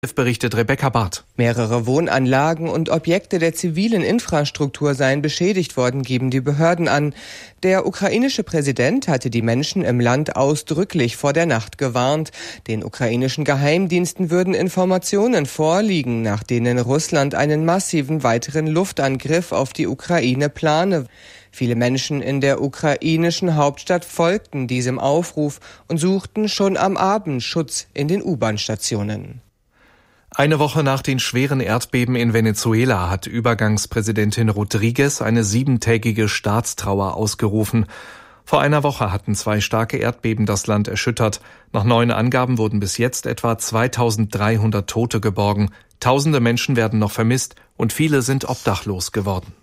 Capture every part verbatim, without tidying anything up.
Berichtet Rebecca Barth. Mehrere Wohnanlagen und Objekte der zivilen Infrastruktur seien beschädigt worden, geben die Behörden an. Der ukrainische Präsident hatte die Menschen im Land ausdrücklich vor der Nacht gewarnt. Den ukrainischen Geheimdiensten würden Informationen vorliegen, nach denen Russland einen massiven weiteren Luftangriff auf die Ukraine plane. Viele Menschen in der ukrainischen Hauptstadt folgten diesem Aufruf und suchten schon am Abend Schutz in den U-Bahn-Stationen. Eine Woche nach den schweren Erdbeben in Venezuela hat Übergangspräsidentin Rodriguez eine siebentägige Staatstrauer ausgerufen. Vor einer Woche hatten zwei starke Erdbeben das Land erschüttert. Nach neuen Angaben wurden bis jetzt etwa zweitausenddreihundert Tote geborgen. Tausende Menschen werden noch vermisst und viele sind obdachlos geworden.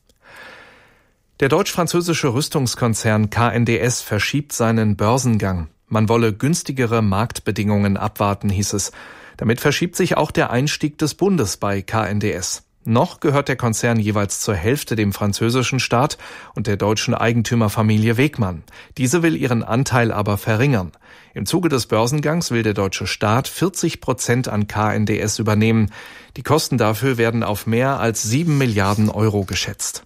Der deutsch-französische Rüstungskonzern K N D S verschiebt seinen Börsengang. Man wolle günstigere Marktbedingungen abwarten, hieß es. Damit verschiebt sich auch der Einstieg des Bundes bei K N D S. Noch gehört der Konzern jeweils zur Hälfte dem französischen Staat und der deutschen Eigentümerfamilie Wegmann. Diese will ihren Anteil aber verringern. Im Zuge des Börsengangs will der deutsche Staat vierzig Prozent an K N D S übernehmen. Die Kosten dafür werden auf mehr als sieben Milliarden Euro geschätzt.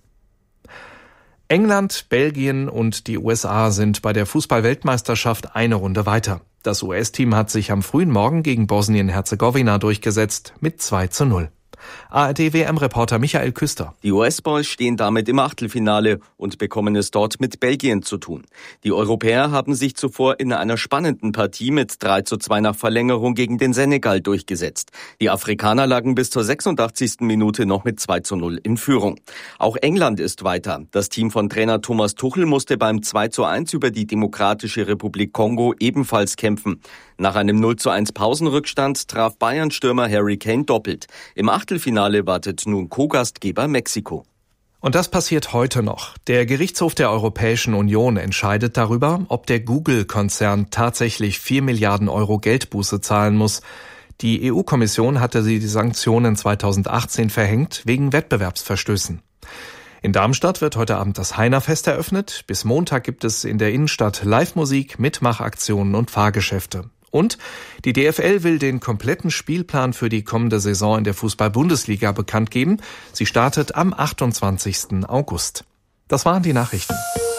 England, Belgien und die U S A sind bei der Fußball-Weltmeisterschaft eine Runde weiter. Das U S-Team hat sich am frühen Morgen gegen Bosnien-Herzegowina durchgesetzt mit zwei zu null. A R D-W M-Reporter Michael Küster. Die U S-Boys stehen damit im Achtelfinale und bekommen es dort mit Belgien zu tun. Die Europäer haben sich zuvor in einer spannenden Partie mit drei zu zwei nach Verlängerung gegen den Senegal durchgesetzt. Die Afrikaner lagen bis zur sechsundachtzigsten Minute noch mit zwei zu null in Führung. Auch England ist weiter. Das Team von Trainer Thomas Tuchel musste beim zwei zu eins über die Demokratische Republik Kongo ebenfalls kämpfen. Nach einem null zu eins Pausenrückstand traf Bayern-Stürmer Harry Kane doppelt. Im Achtelfinale wartet nun Co-Gastgeber Mexiko. Und das passiert heute noch. Der Gerichtshof der Europäischen Union entscheidet darüber, ob der Google-Konzern tatsächlich vier Milliarden Euro Geldbuße zahlen muss. Die E U-Kommission hatte sie die Sanktionen zweitausendachtzehn verhängt wegen Wettbewerbsverstößen. In Darmstadt wird heute Abend das Heinerfest eröffnet. Bis Montag gibt es in der Innenstadt Live-Musik, Mitmachaktionen und Fahrgeschäfte. Und die D F L will den kompletten Spielplan für die kommende Saison in der Fußball-Bundesliga bekannt geben. Sie startet am achtundzwanzigsten August. Das waren die Nachrichten.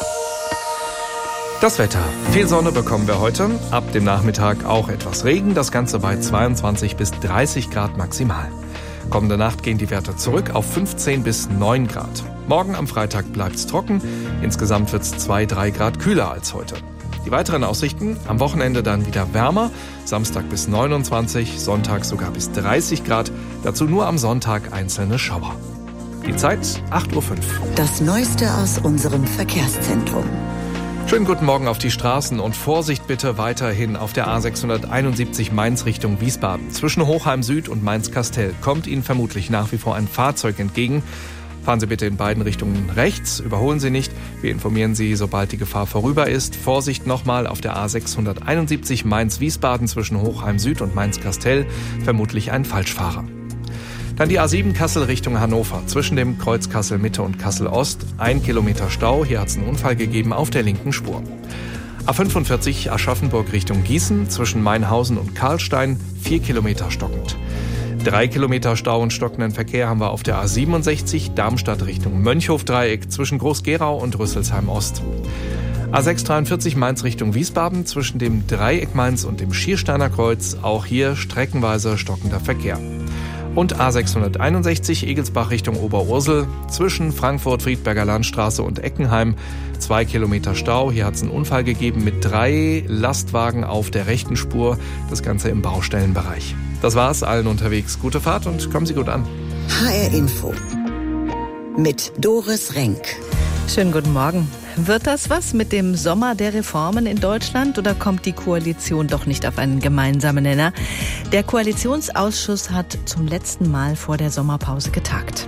Das Wetter. Viel Sonne bekommen wir heute. Ab dem Nachmittag auch etwas Regen. Das Ganze bei zweiundzwanzig bis dreißig Grad maximal. Kommende Nacht gehen die Werte zurück auf fünfzehn bis neun Grad. Morgen am Freitag bleibt's trocken. Insgesamt wird's zwei, drei Grad kühler als heute. Die weiteren Aussichten, am Wochenende dann wieder wärmer, Samstag bis neunundzwanzig, Sonntag sogar bis dreißig Grad, dazu nur am Sonntag einzelne Schauer. Die Zeit acht Uhr fünf. Das Neueste aus unserem Verkehrszentrum. Schönen guten Morgen auf die Straßen und Vorsicht bitte weiterhin auf der A sechshunderteinundsiebzig Mainz Richtung Wiesbaden. Zwischen Hochheim Süd und Mainz-Kastel kommt Ihnen vermutlich nach wie vor ein Fahrzeug entgegen. Fahren Sie bitte in beiden Richtungen rechts, überholen Sie nicht. Wir informieren Sie, sobald die Gefahr vorüber ist. Vorsicht nochmal auf der A sechshunderteinundsiebzig Mainz-Wiesbaden zwischen Hochheim Süd und Mainz-Kastel. Vermutlich ein Falschfahrer. Dann die A sieben Kassel Richtung Hannover. Zwischen dem Kreuz Kassel Mitte und Kassel Ost. Ein Kilometer Stau. Hier hat es einen Unfall gegeben auf der linken Spur. A fünfundvierzig Aschaffenburg Richtung Gießen. Zwischen Mainhausen und Karlstein. Vier Kilometer stockend. Drei Kilometer Stau und stockenden Verkehr haben wir auf der A siebenundsechzig, Darmstadt Richtung Mönchhofdreieck zwischen Groß-Gerau und Rüsselsheim Ost. A sechshundertdreiundvierzig Mainz Richtung Wiesbaden zwischen dem Dreieck Mainz und dem Schiersteiner Kreuz, auch hier streckenweise stockender Verkehr. Und A sechshunderteinundsechzig Egelsbach Richtung Oberursel zwischen Frankfurt, Friedberger Landstraße und Eckenheim. Zwei Kilometer Stau. Hier hat es einen Unfall gegeben mit drei Lastwagen auf der rechten Spur. Das Ganze im Baustellenbereich. Das war's, allen unterwegs. Gute Fahrt und kommen Sie gut an. H R Info mit Doris Renk. Schönen guten Morgen. Wird das was mit dem Sommer der Reformen in Deutschland oder kommt die Koalition doch nicht auf einen gemeinsamen Nenner? Der Koalitionsausschuss hat zum letzten Mal vor der Sommerpause getagt.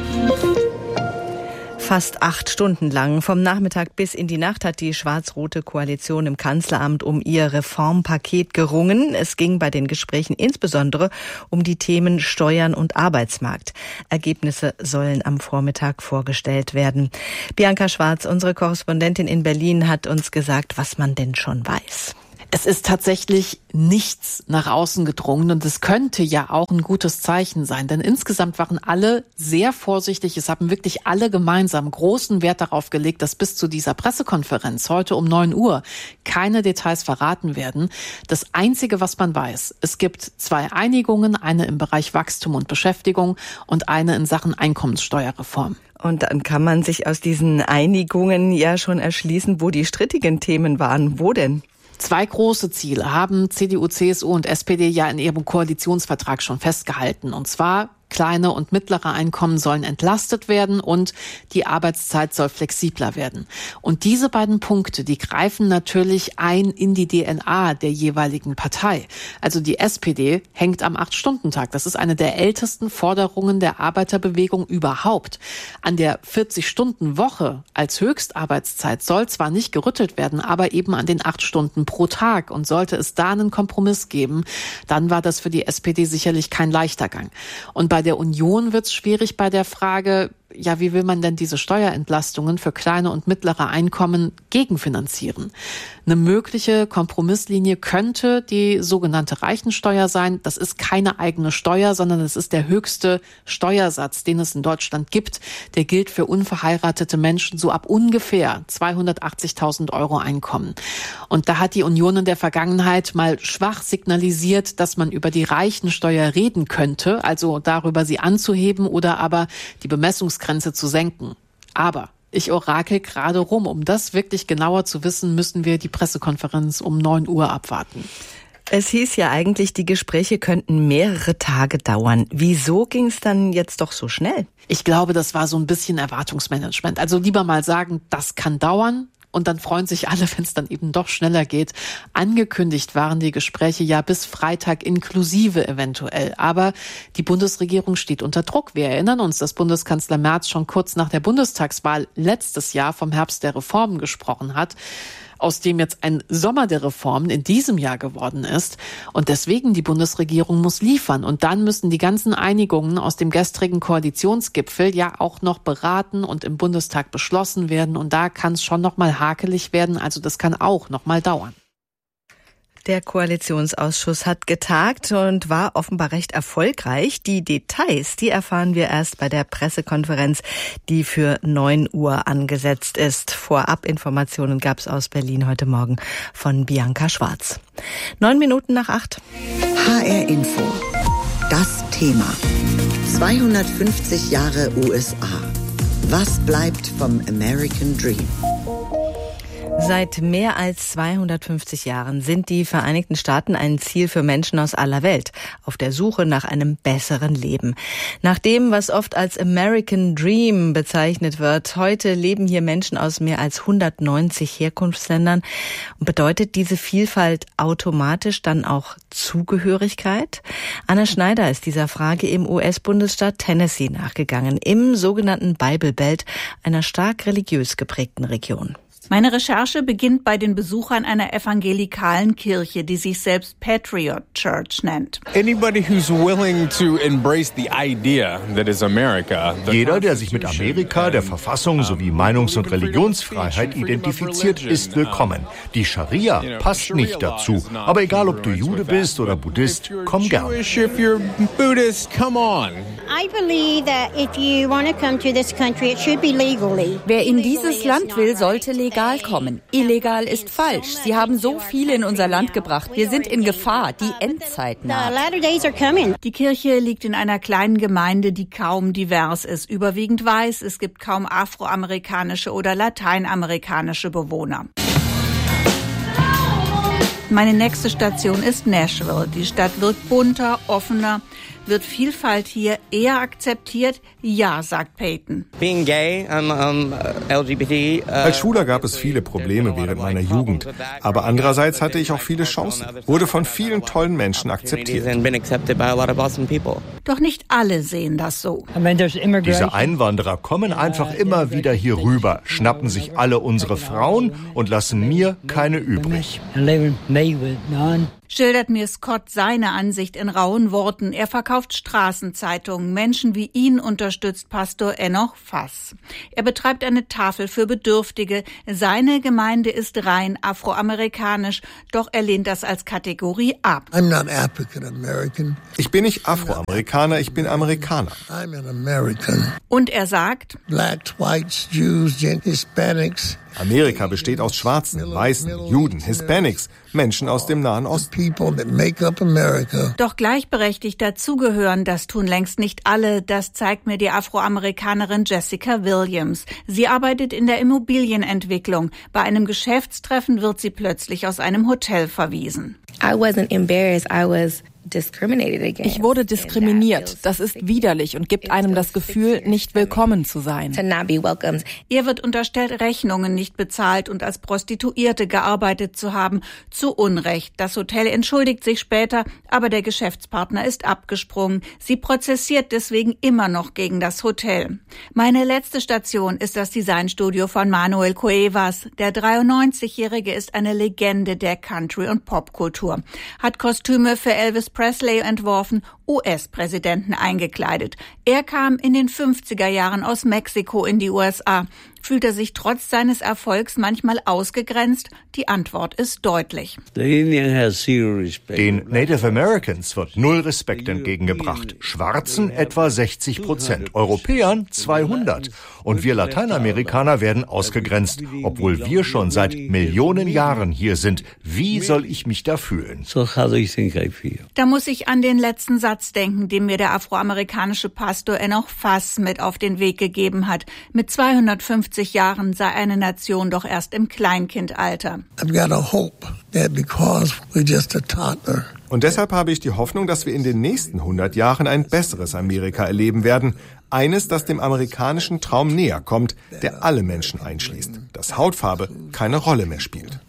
Fast acht Stunden lang, vom Nachmittag bis in die Nacht, hat die schwarz-rote Koalition im Kanzleramt um ihr Reformpaket gerungen. Es ging bei den Gesprächen insbesondere um die Themen Steuern und Arbeitsmarkt. Ergebnisse sollen am Vormittag vorgestellt werden. Bianca Schwarz, unsere Korrespondentin in Berlin, hat uns gesagt, was man denn schon weiß. Es ist tatsächlich nichts nach außen gedrungen und es könnte ja auch ein gutes Zeichen sein, denn insgesamt waren alle sehr vorsichtig. Es haben wirklich alle gemeinsam großen Wert darauf gelegt, dass bis zu dieser Pressekonferenz heute um neun Uhr keine Details verraten werden. Das Einzige, was man weiß, es gibt zwei Einigungen, eine im Bereich Wachstum und Beschäftigung und eine in Sachen Einkommenssteuerreform. Und dann kann man sich aus diesen Einigungen ja schon erschließen, wo die strittigen Themen waren. Wo denn? Zwei große Ziele haben C D U, C S U und S P D ja in ihrem Koalitionsvertrag schon festgehalten. Und zwar: kleine und mittlere Einkommen sollen entlastet werden und die Arbeitszeit soll flexibler werden. Und diese beiden Punkte, die greifen natürlich ein in die D N A der jeweiligen Partei. Also die S P D hängt am acht-Stunden-Tag. Das ist eine der ältesten Forderungen der Arbeiterbewegung überhaupt. An der vierzig-Stunden-Woche als Höchstarbeitszeit soll zwar nicht gerüttelt werden, aber eben an den acht Stunden pro Tag. Und sollte es da einen Kompromiss geben, dann war das für die S P D sicherlich kein leichter Gang. Und bei Bei der Union wird es schwierig bei der Frage, ja, wie will man denn diese Steuerentlastungen für kleine und mittlere Einkommen gegenfinanzieren? Eine mögliche Kompromisslinie könnte die sogenannte Reichensteuer sein. Das ist keine eigene Steuer, sondern es ist der höchste Steuersatz, den es in Deutschland gibt. Der gilt für unverheiratete Menschen so ab ungefähr zweihundertachtzigtausend Euro Einkommen. Und da hat die Union in der Vergangenheit mal schwach signalisiert, dass man über die Reichensteuer reden könnte, also darüber sie anzuheben oder aber die Bemessungsgrenze zu senken. Aber ich orakel gerade rum. Um das wirklich genauer zu wissen, müssen wir die Pressekonferenz um neun Uhr abwarten. Es hieß ja eigentlich, die Gespräche könnten mehrere Tage dauern. Wieso ging es dann jetzt doch so schnell? Ich glaube, das war so ein bisschen Erwartungsmanagement. Also lieber mal sagen, das kann dauern. Und dann freuen sich alle, wenn es dann eben doch schneller geht. Angekündigt waren die Gespräche ja bis Freitag inklusive eventuell. Aber die Bundesregierung steht unter Druck. Wir erinnern uns, dass Bundeskanzler Merz schon kurz nach der Bundestagswahl letztes Jahr vom Herbst der Reformen gesprochen hat, aus dem jetzt ein Sommer der Reformen in diesem Jahr geworden ist. Und deswegen die Bundesregierung muss liefern. Und dann müssen die ganzen Einigungen aus dem gestrigen Koalitionsgipfel ja auch noch beraten und im Bundestag beschlossen werden. Und da kann es schon noch mal hakelig werden. Also das kann auch noch mal dauern. Der Koalitionsausschuss hat getagt und war offenbar recht erfolgreich. Die Details, die erfahren wir erst bei der Pressekonferenz, die für neun Uhr angesetzt ist. Vorabinformationen gab es aus Berlin heute Morgen von Bianca Schwarz. Neun Minuten nach acht. H R Info. Das Thema. zweihundertfünfzig Jahre U S A. Was bleibt vom American Dream? Seit mehr als zweihundertfünfzig Jahren sind die Vereinigten Staaten ein Ziel für Menschen aus aller Welt, auf der Suche nach einem besseren Leben. Nach dem, was oft als American Dream bezeichnet wird, heute leben hier Menschen aus mehr als hundertneunzig Herkunftsländern. Und bedeutet diese Vielfalt automatisch dann auch Zugehörigkeit? Anna Schneider ist dieser Frage im U S-Bundesstaat Tennessee nachgegangen, im sogenannten Bible Belt, einer stark religiös geprägten Region. Meine Recherche beginnt bei den Besuchern einer evangelikalen Kirche, die sich selbst Patriot Church nennt. Jeder, der sich mit Amerika, der Verfassung sowie Meinungs- und Religionsfreiheit identifiziert, ist willkommen. Die Scharia passt nicht dazu. Aber egal, ob du Jude bist oder Buddhist, komm gern. Wer in dieses Land will, sollte legal kommen. Illegal ist falsch. Sie haben so viele in unser Land gebracht. Wir sind in Gefahr. Die Endzeit naht. Die Kirche liegt in einer kleinen Gemeinde, die kaum divers ist. Überwiegend weiß. Es gibt kaum afroamerikanische oder lateinamerikanische Bewohner. Meine nächste Station ist Nashville. Die Stadt wirkt bunter, offener. Wird Vielfalt hier eher akzeptiert? Ja, sagt Peyton. Being gay, I'm, um, L G B T, uh, Als Schwuler gab es viele Probleme während meiner Jugend. Aber andererseits hatte ich auch viele Chancen. Wurde von vielen tollen Menschen akzeptiert. Doch nicht alle sehen das so. Diese Einwanderer kommen einfach immer wieder hier rüber, schnappen sich alle unsere Frauen und lassen mir keine übrig. Schildert mir Scott seine Ansicht in rauen Worten. Er verkauft Straßenzeitungen. Menschen wie ihn unterstützt Pastor Enoch Fass. Er betreibt eine Tafel für Bedürftige. Seine Gemeinde ist rein afroamerikanisch, doch er lehnt das als Kategorie ab. I'm not African American. Ich bin nicht Afroamerikaner, ich bin Amerikaner. I'm an American. Und er sagt, Blacks, Whites, Jews, Hispanics. Amerika besteht aus Schwarzen, Weißen, Juden, Hispanics, Menschen aus dem Nahen Osten. Doch gleichberechtigt dazugehören, das tun längst nicht alle. Das zeigt mir die Afroamerikanerin Jessica Williams. Sie arbeitet in der Immobilienentwicklung. Bei einem Geschäftstreffen wird sie plötzlich aus einem Hotel verwiesen. I wasn't embarrassed. I was Ich wurde diskriminiert. Das ist widerlich und gibt einem das Gefühl, nicht willkommen zu sein. Ihr wird unterstellt, Rechnungen nicht bezahlt und als Prostituierte gearbeitet zu haben. Zu Unrecht. Das Hotel entschuldigt sich später, aber der Geschäftspartner ist abgesprungen. Sie prozessiert deswegen immer noch gegen das Hotel. Meine letzte Station ist das Designstudio von Manuel Cuevas. Der dreiundneunzigjährige ist eine Legende der Country- und Popkultur. Hat Kostüme für Elvis Presley entworfen, U S-Präsidenten eingekleidet. Er kam in den fünfziger Jahren aus Mexiko in die U S A. Fühlt er sich trotz seines Erfolgs manchmal ausgegrenzt? Die Antwort ist deutlich. Den Native Americans wird null Respekt entgegengebracht. Schwarzen etwa sechzig Prozent, Europäern zweihundert. Und wir Lateinamerikaner werden ausgegrenzt, obwohl wir schon seit Millionen Jahren hier sind. Wie soll ich mich da fühlen? Da muss ich an den letzten Satz denken, den mir der afroamerikanische Pastor Enoch Fass mit auf den Weg gegeben hat. Mit zweihundertfünfzig Jahren sei eine Nation doch erst im Kleinkindalter. Und deshalb habe ich die Hoffnung, dass wir in den nächsten hundert Jahren ein besseres Amerika erleben werden. Eines, das dem amerikanischen Traum näher kommt, der alle Menschen einschließt. Dass Hautfarbe keine Rolle mehr spielt.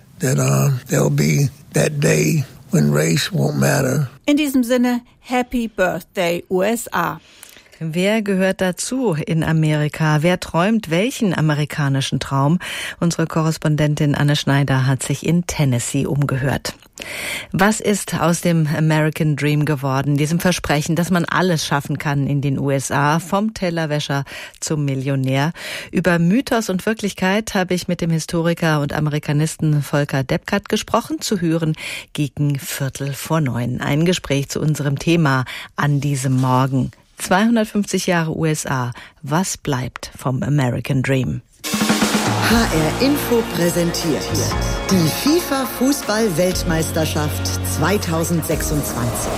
In diesem Sinne, Happy Birthday U S A. Wer gehört dazu in Amerika? Wer träumt welchen amerikanischen Traum? Unsere Korrespondentin Anne Schneider hat sich in Tennessee umgehört. Was ist aus dem American Dream geworden, diesem Versprechen, dass man alles schaffen kann in den U S A, vom Tellerwäscher zum Millionär? Über Mythos und Wirklichkeit habe ich mit dem Historiker und Amerikanisten Volker Deppkat gesprochen, zu hören gegen Viertel vor neun. Ein Gespräch zu unserem Thema an diesem Morgen. zweihundertfünfzig Jahre U S A. Was bleibt vom American Dream? H R Info präsentiert die FIFA-Fußball-Weltmeisterschaft zweitausendsechsundzwanzig.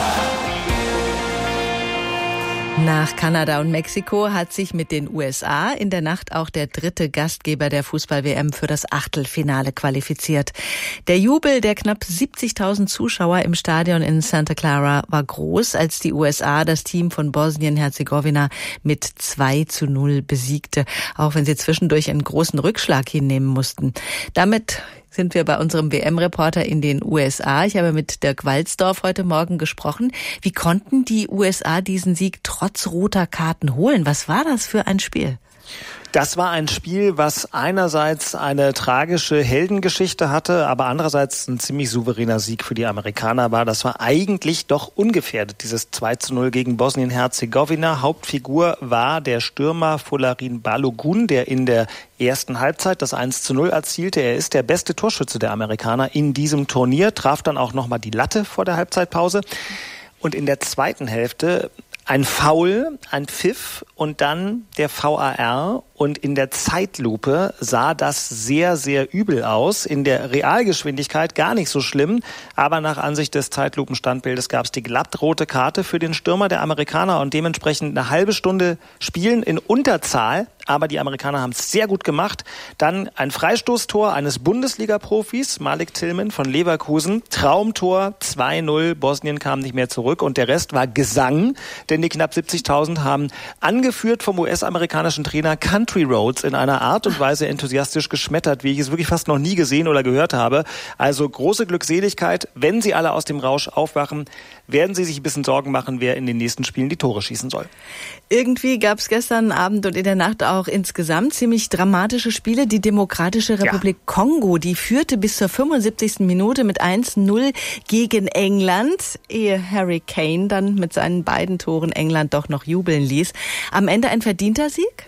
Nach Kanada und Mexiko hat sich mit den U S A in der Nacht auch der dritte Gastgeber der Fußball-W M für das Achtelfinale qualifiziert. Der Jubel der knapp siebzigtausend Zuschauer im Stadion in Santa Clara war groß, als die U S A das Team von Bosnien-Herzegowina mit zwei zu null besiegte, auch wenn sie zwischendurch einen großen Rückschlag hinnehmen mussten. Damit sind wir bei unserem W M-Reporter in den U S A. Ich habe mit Dirk Walzdorf heute Morgen gesprochen. Wie konnten die U S A diesen Sieg trotz roter Karten holen? Was war das für ein Spiel? Das war ein Spiel, was einerseits eine tragische Heldengeschichte hatte, aber andererseits ein ziemlich souveräner Sieg für die Amerikaner war. Das war eigentlich doch ungefährdet, dieses zwei zu null gegen Bosnien-Herzegowina. Hauptfigur war der Stürmer Folarin Balogun, der in der ersten Halbzeit das eins zu null erzielte. Er ist der beste Torschütze der Amerikaner in diesem Turnier, traf dann auch nochmal die Latte vor der Halbzeitpause. Und in der zweiten Hälfte ein Foul, ein Pfiff und dann der V A R. Und in der Zeitlupe sah das sehr, sehr übel aus. In der Realgeschwindigkeit gar nicht so schlimm. Aber nach Ansicht des Zeitlupenstandbildes gab es die glattrote Karte für den Stürmer der Amerikaner und dementsprechend eine halbe Stunde Spielen in Unterzahl. Aber die Amerikaner haben es sehr gut gemacht. Dann ein Freistoßtor eines Bundesliga-Profis, Malik Tillman von Leverkusen. Traumtor, zwei null. Bosnien kam nicht mehr zurück. Und der Rest war Gesang. Denn die knapp siebzigtausend haben, angeführt vom U S-amerikanischen Trainer, kannten Country Roads in einer Art und Weise enthusiastisch geschmettert, wie ich es wirklich fast noch nie gesehen oder gehört habe. Also große Glückseligkeit. Wenn sie alle aus dem Rausch aufwachen, werden sie sich ein bisschen Sorgen machen, wer in den nächsten Spielen die Tore schießen soll. Irgendwie gab es gestern Abend und in der Nacht auch insgesamt ziemlich dramatische Spiele. Die Demokratische Republik ja. Kongo, die führte bis zur fünfundsiebzigsten Minute mit eins null gegen England, ehe Harry Kane dann mit seinen beiden Toren England doch noch jubeln ließ. Am Ende ein verdienter Sieg?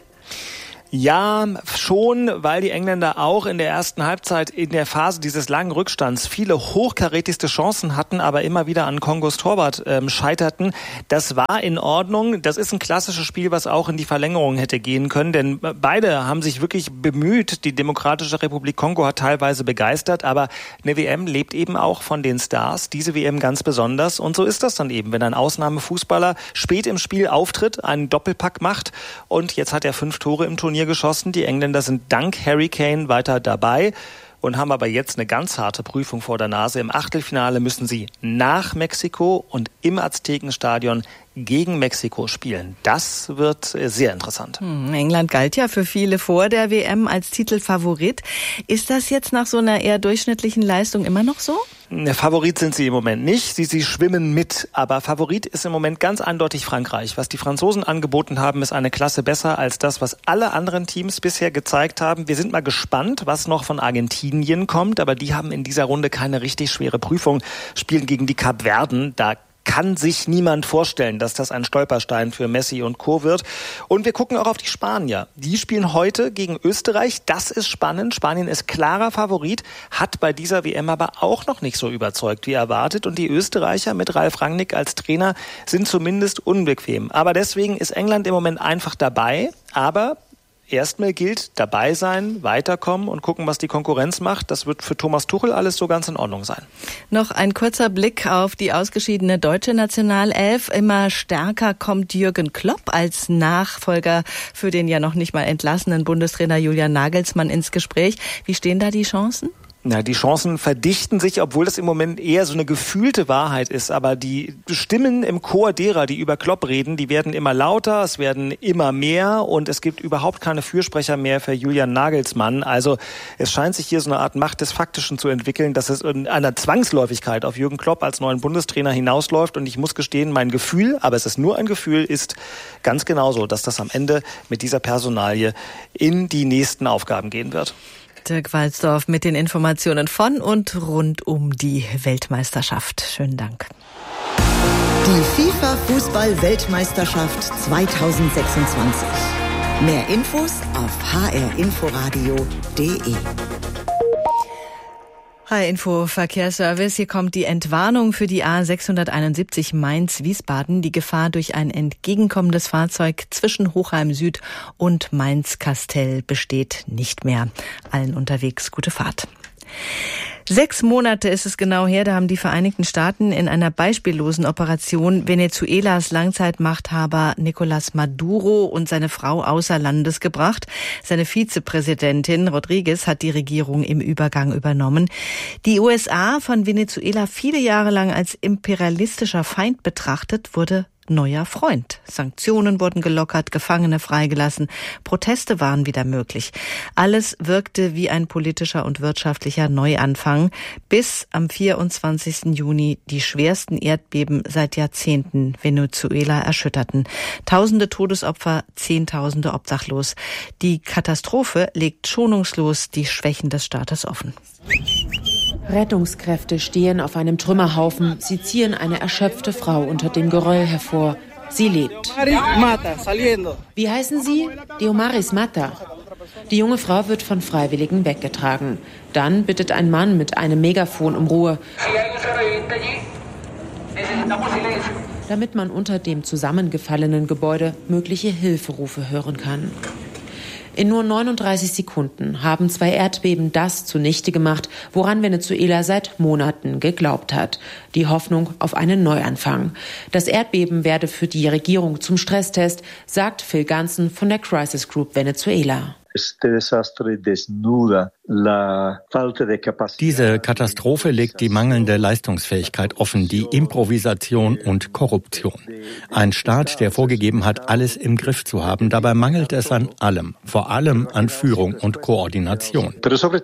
Ja, schon, weil die Engländer auch in der ersten Halbzeit in der Phase dieses langen Rückstands viele hochkarätigste Chancen hatten, aber immer wieder an Kongos Torwart ähm, scheiterten. Das war in Ordnung. Das ist ein klassisches Spiel, was auch in die Verlängerung hätte gehen können, denn beide haben sich wirklich bemüht. Die Demokratische Republik Kongo hat teilweise begeistert, aber eine W M lebt eben auch von den Stars. Diese W M ganz besonders. Und so ist das dann eben, wenn ein Ausnahmefußballer spät im Spiel auftritt, einen Doppelpack macht und jetzt hat er fünf Tore im Turnier geschossen. Die Engländer sind dank Harry Kane weiter dabei und haben aber jetzt eine ganz harte Prüfung vor der Nase. Im Achtelfinale müssen sie nach Mexiko und im Aztekenstadion gegen Mexiko spielen. Das wird sehr interessant. Hm, England galt ja für viele vor der W M als Titelfavorit. Ist das jetzt nach so einer eher durchschnittlichen Leistung immer noch so? Favorit sind sie im Moment nicht. Sie, sie schwimmen mit. Aber Favorit ist im Moment ganz eindeutig Frankreich. Was die Franzosen angeboten haben, ist eine Klasse besser als das, was alle anderen Teams bisher gezeigt haben. Wir sind mal gespannt, was noch von Argentinien kommt. Aber die haben in dieser Runde keine richtig schwere Prüfung. Spielen gegen die Kapverden. Da kann sich niemand vorstellen, dass das ein Stolperstein für Messi und Co. wird. Und wir gucken auch auf die Spanier. Die spielen heute gegen Österreich. Das ist spannend. Spanien ist klarer Favorit, hat bei dieser W M aber auch noch nicht so überzeugt wie erwartet. Und die Österreicher mit Ralf Rangnick als Trainer sind zumindest unbequem. Aber deswegen ist England im Moment einfach dabei. Aber erstmal gilt, dabei sein, weiterkommen und gucken, was die Konkurrenz macht. Das wird für Thomas Tuchel alles so ganz in Ordnung sein. Noch ein kurzer Blick auf die ausgeschiedene deutsche Nationalelf. Immer stärker kommt Jürgen Klopp als Nachfolger für den ja noch nicht mal entlassenen Bundestrainer Julian Nagelsmann ins Gespräch. Wie stehen da die Chancen? Na, die Chancen verdichten sich, obwohl das im Moment eher so eine gefühlte Wahrheit ist. Aber die Stimmen im Chor derer, die über Klopp reden, die werden immer lauter, es werden immer mehr und es gibt überhaupt keine Fürsprecher mehr für Julian Nagelsmann. Also es scheint sich hier so eine Art Macht des Faktischen zu entwickeln, dass es in einer Zwangsläufigkeit auf Jürgen Klopp als neuen Bundestrainer hinausläuft. Und ich muss gestehen, mein Gefühl, aber es ist nur ein Gefühl, ist ganz genauso, dass das am Ende mit dieser Personalie in die nächsten Aufgaben gehen wird. Dirk Walzdorf mit den Informationen von und rund um die Weltmeisterschaft. Schönen Dank. Die FIFA-Fußball-Weltmeisterschaft zweitausendsechsundzwanzig. Mehr Infos auf h r inforadio punkt d e. Hi Info Verkehrsservice. Hier kommt die Entwarnung für die A sechshunderteinundsiebzig Mainz-Wiesbaden. Die Gefahr durch ein entgegenkommendes Fahrzeug zwischen Hochheim Süd und Mainz-Kastell besteht nicht mehr. Allen unterwegs gute Fahrt. Sechs Monate ist es genau her, da haben die Vereinigten Staaten in einer beispiellosen Operation Venezuelas Langzeitmachthaber Nicolás Maduro und seine Frau außer Landes gebracht. Seine Vizepräsidentin Rodriguez hat die Regierung im Übergang übernommen. Die U S A, von Venezuela viele Jahre lang als imperialistischer Feind betrachtet, wurde neuer Freund. Sanktionen wurden gelockert, Gefangene freigelassen, Proteste waren wieder möglich. Alles wirkte wie ein politischer und wirtschaftlicher Neuanfang, bis am vierundzwanzigsten Juni die schwersten Erdbeben seit Jahrzehnten Venezuela erschütterten. Tausende Todesopfer, Zehntausende obdachlos. Die Katastrophe legt schonungslos die Schwächen des Staates offen. Rettungskräfte stehen auf einem Trümmerhaufen. Sie ziehen eine erschöpfte Frau unter dem Geröll hervor. Sie lebt. Wie heißen Sie? Diomaris Mata. Die junge Frau wird von Freiwilligen weggetragen. Dann bittet ein Mann mit einem Megafon um Ruhe, damit man unter dem zusammengefallenen Gebäude mögliche Hilferufe hören kann. In nur neununddreißig Sekunden haben zwei Erdbeben das zunichte gemacht, woran Venezuela seit Monaten geglaubt hat. Die Hoffnung auf einen Neuanfang. Das Erdbeben werde für die Regierung zum Stresstest, sagt Phil Ganson von der Crisis Group Venezuela. Diese Katastrophe legt die mangelnde Leistungsfähigkeit offen, die Improvisation und Korruption. Ein Staat, der vorgegeben hat, alles im Griff zu haben, dabei mangelt es an allem, vor allem an Führung und Koordination.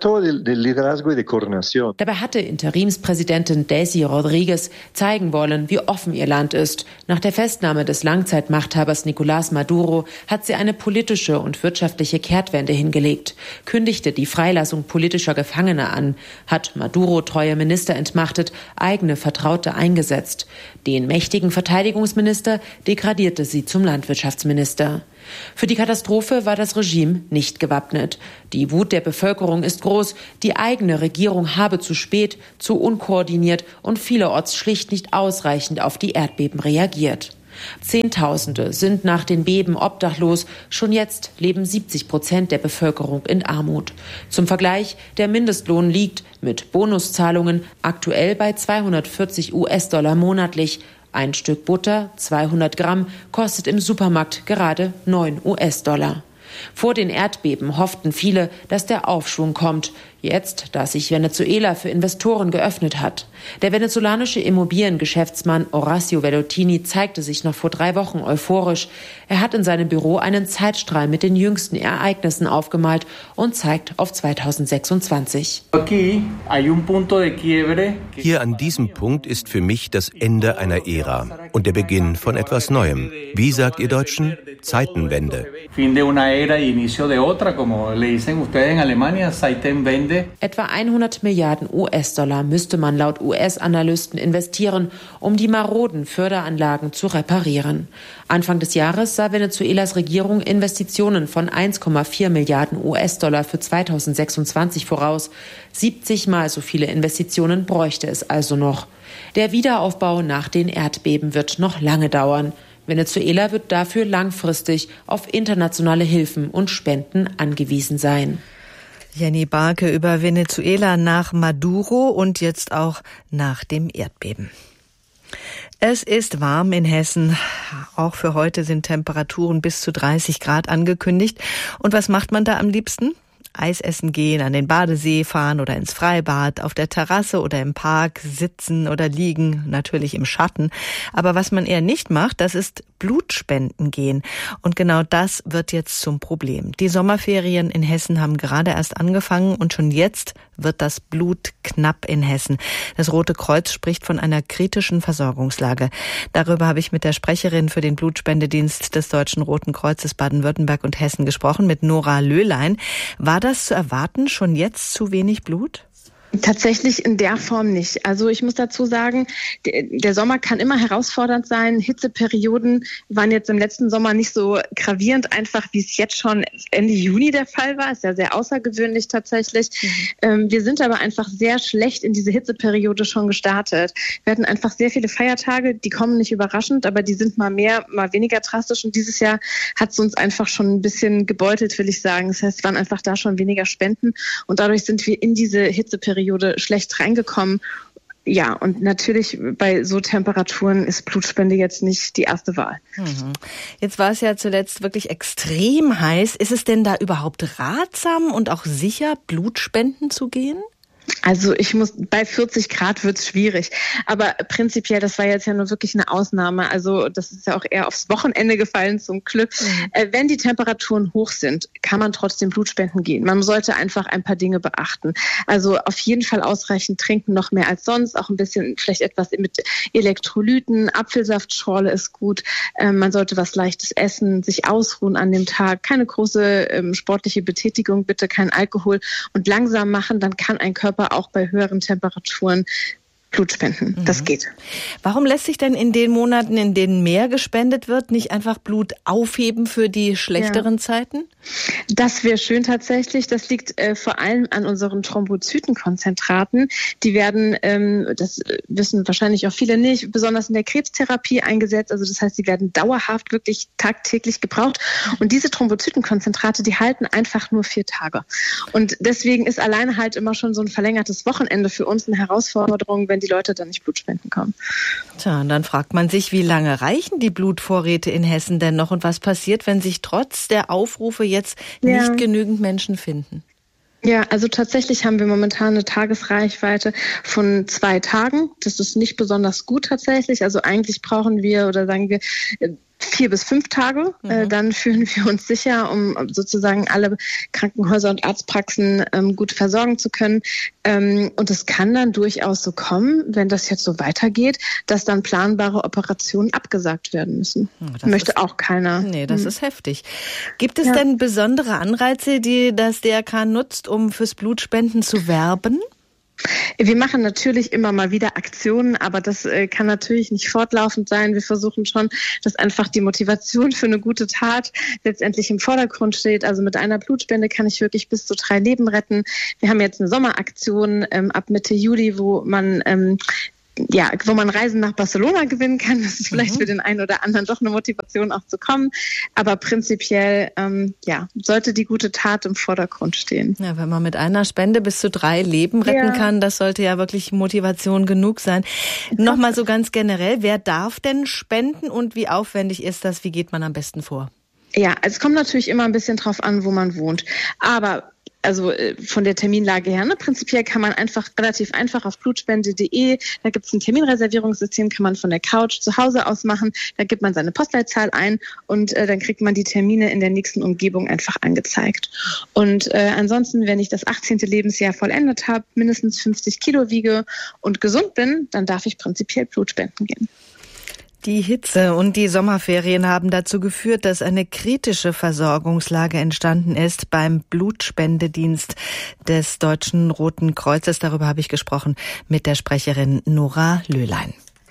Dabei hatte Interimspräsidentin Daisy Rodriguez zeigen wollen, wie offen ihr Land ist. Nach der Festnahme des Langzeitmachthabers Nicolás Maduro hat sie eine politische und wirtschaftliche Kehrtwende hingelegt, kündigte die Freilassung politischer Gefangener an, hat Maduro treue Minister entmachtet, eigene Vertraute eingesetzt. Den mächtigen Verteidigungsminister degradierte sie zum Landwirtschaftsminister. Für die Katastrophe war das Regime nicht gewappnet. Die Wut der Bevölkerung ist groß. Die eigene Regierung habe zu spät, zu unkoordiniert und vielerorts schlicht nicht ausreichend auf die Erdbeben reagiert. Zehntausende sind nach den Beben obdachlos. Schon jetzt leben siebzig Prozent der Bevölkerung in Armut. Zum Vergleich, der Mindestlohn liegt mit Bonuszahlungen aktuell bei zweihundertvierzig US-Dollar monatlich. Ein Stück Butter, zweihundert Gramm, kostet im Supermarkt gerade neun US-Dollar. Vor den Erdbeben hofften viele, dass der Aufschwung kommt. Jetzt, da sich Venezuela für Investoren geöffnet hat. Der venezolanische Immobiliengeschäftsmann Horacio Vellottini zeigte sich noch vor drei Wochen euphorisch. Er hat in seinem Büro einen Zeitstrahl mit den jüngsten Ereignissen aufgemalt und zeigt auf zweitausendsechsundzwanzig. Hier an diesem Punkt ist für mich das Ende einer Ära und der Beginn von etwas Neuem. Wie sagt ihr Deutschen? Zeitenwende. Etwa hundert Milliarden US-Dollar müsste man laut U S-Analysten investieren, um die maroden Förderanlagen zu reparieren. Anfang des Jahres sah Venezuelas Regierung Investitionen von eins Komma vier Milliarden US-Dollar für zweitausendsechsundzwanzig voraus. siebzig Mal so viele Investitionen bräuchte es also noch. Der Wiederaufbau nach den Erdbeben wird noch lange dauern. Venezuela wird dafür langfristig auf internationale Hilfen und Spenden angewiesen sein. Jenny Barke über Venezuela nach Maduro und jetzt auch nach dem Erdbeben. Es ist warm in Hessen. Auch für heute sind Temperaturen bis zu dreißig Grad angekündigt. Und was macht man da am liebsten? Eis essen gehen, an den Badesee fahren oder ins Freibad, auf der Terrasse oder im Park sitzen oder liegen, natürlich im Schatten. Aber was man eher nicht macht, das ist Blutspenden gehen. Und genau das wird jetzt zum Problem. Die Sommerferien in Hessen haben gerade erst angefangen und schon jetzt wird das Blut knapp in Hessen. Das Rote Kreuz spricht von einer kritischen Versorgungslage. Darüber habe ich mit der Sprecherin für den Blutspendedienst des Deutschen Roten Kreuzes Baden-Württemberg und Hessen gesprochen, mit Nora Löhlein. War das zu erwarten, schon jetzt zu wenig Blut? Tatsächlich in der Form nicht. Also ich muss dazu sagen, der Sommer kann immer herausfordernd sein. Hitzeperioden waren jetzt im letzten Sommer nicht so gravierend einfach, wie es jetzt schon Ende Juni der Fall war. Ist ja sehr außergewöhnlich tatsächlich. Mhm. Wir sind aber einfach sehr schlecht in diese Hitzeperiode schon gestartet. Wir hatten einfach sehr viele Feiertage, die kommen nicht überraschend, aber die sind mal mehr, mal weniger drastisch. Und dieses Jahr hat es uns einfach schon ein bisschen gebeutelt, will ich sagen. Das heißt, es waren einfach da schon weniger Spenden und dadurch sind wir in diese Hitzeperiode schlecht reingekommen. Ja, und natürlich bei so Temperaturen ist Blutspende jetzt nicht die erste Wahl. Mhm. Jetzt war es ja zuletzt wirklich extrem heiß. Ist es denn da überhaupt ratsam und auch sicher, Blutspenden zu gehen? Also ich muss, bei vierzig Grad wird es schwierig. Aber prinzipiell, das war jetzt ja nur wirklich eine Ausnahme. Also das ist ja auch eher aufs Wochenende gefallen, zum Glück. Mhm. Äh, wenn die Temperaturen hoch sind, kann man trotzdem Blutspenden gehen. Man sollte einfach ein paar Dinge beachten. Also auf jeden Fall ausreichend trinken, noch mehr als sonst. Auch ein bisschen, vielleicht etwas mit Elektrolyten. Apfelsaftschorle ist gut. Ähm, man sollte was Leichtes essen, sich ausruhen an dem Tag. Keine große ähm, sportliche Betätigung, bitte kein Alkohol. Und langsam machen, dann kann ein Körper auch bei höheren Temperaturen Blut spenden. Mhm. Das geht. Warum lässt sich denn in den Monaten, in denen mehr gespendet wird, nicht einfach Blut aufheben für die schlechteren ja. Zeiten? Das wäre schön tatsächlich. Das liegt äh, vor allem an unseren Thrombozytenkonzentraten. Die werden, ähm, das wissen wahrscheinlich auch viele nicht, besonders in der Krebstherapie eingesetzt. Also das heißt, sie werden dauerhaft wirklich tagtäglich gebraucht. Und diese Thrombozytenkonzentrate, die halten einfach nur vier Tage. Und deswegen ist alleine halt immer schon so ein verlängertes Wochenende für uns eine Herausforderung, wenn die Leute dann nicht Blut spenden können. Tja, und dann fragt man sich, wie lange reichen die Blutvorräte in Hessen denn noch und was passiert, wenn sich trotz der Aufrufe jetzt nicht ja. genügend Menschen finden? Ja, also tatsächlich haben wir momentan eine Tagesreichweite von zwei Tagen. Das ist nicht besonders gut tatsächlich. Also eigentlich brauchen wir, oder sagen wir, vier bis fünf Tage. Mhm. Äh, dann fühlen wir uns sicher, um sozusagen alle Krankenhäuser und Arztpraxen ähm, gut versorgen zu können. Ähm, und es kann dann durchaus so kommen, wenn das jetzt so weitergeht, dass dann planbare Operationen abgesagt werden müssen. Das möchte ist, auch keiner. Nee, das hm. ist heftig. Gibt es ja. denn besondere Anreize, die das D R K nutzt, um fürs Blutspenden zu werben? Wir machen natürlich immer mal wieder Aktionen, aber das äh, kann natürlich nicht fortlaufend sein. Wir versuchen schon, dass einfach die Motivation für eine gute Tat letztendlich im Vordergrund steht. Also mit einer Blutspende kann ich wirklich bis zu drei Leben retten. Wir haben jetzt eine Sommeraktion ähm, ab Mitte Juli, wo man ähm, ja, wo man Reisen nach Barcelona gewinnen kann. Das ist vielleicht mhm. für den einen oder anderen doch eine Motivation auch zu kommen. Aber prinzipiell, ähm, ja, sollte die gute Tat im Vordergrund stehen. Ja, wenn man mit einer Spende bis zu drei Leben retten ja. kann, das sollte ja wirklich Motivation genug sein. Nochmal so ganz generell, wer darf denn spenden und wie aufwendig ist das? Wie geht man am besten vor? Ja, es kommt natürlich immer ein bisschen drauf an, wo man wohnt. Aber also von der Terminlage her, ne? Prinzipiell kann man einfach relativ einfach auf blutspende punkt de, da gibt es ein Terminreservierungssystem, kann man von der Couch zu Hause aus machen, da gibt man seine Postleitzahl ein und äh, dann kriegt man die Termine in der nächsten Umgebung einfach angezeigt. Und äh, ansonsten, wenn ich das achtzehnte Lebensjahr vollendet habe, mindestens fünfzig Kilo wiege und gesund bin, dann darf ich prinzipiell Blut spenden gehen. Die Hitze und die Sommerferien haben dazu geführt, dass eine kritische Versorgungslage entstanden ist beim Blutspendedienst des Deutschen Roten Kreuzes. Darüber habe ich gesprochen mit der Sprecherin Nora Löhlein.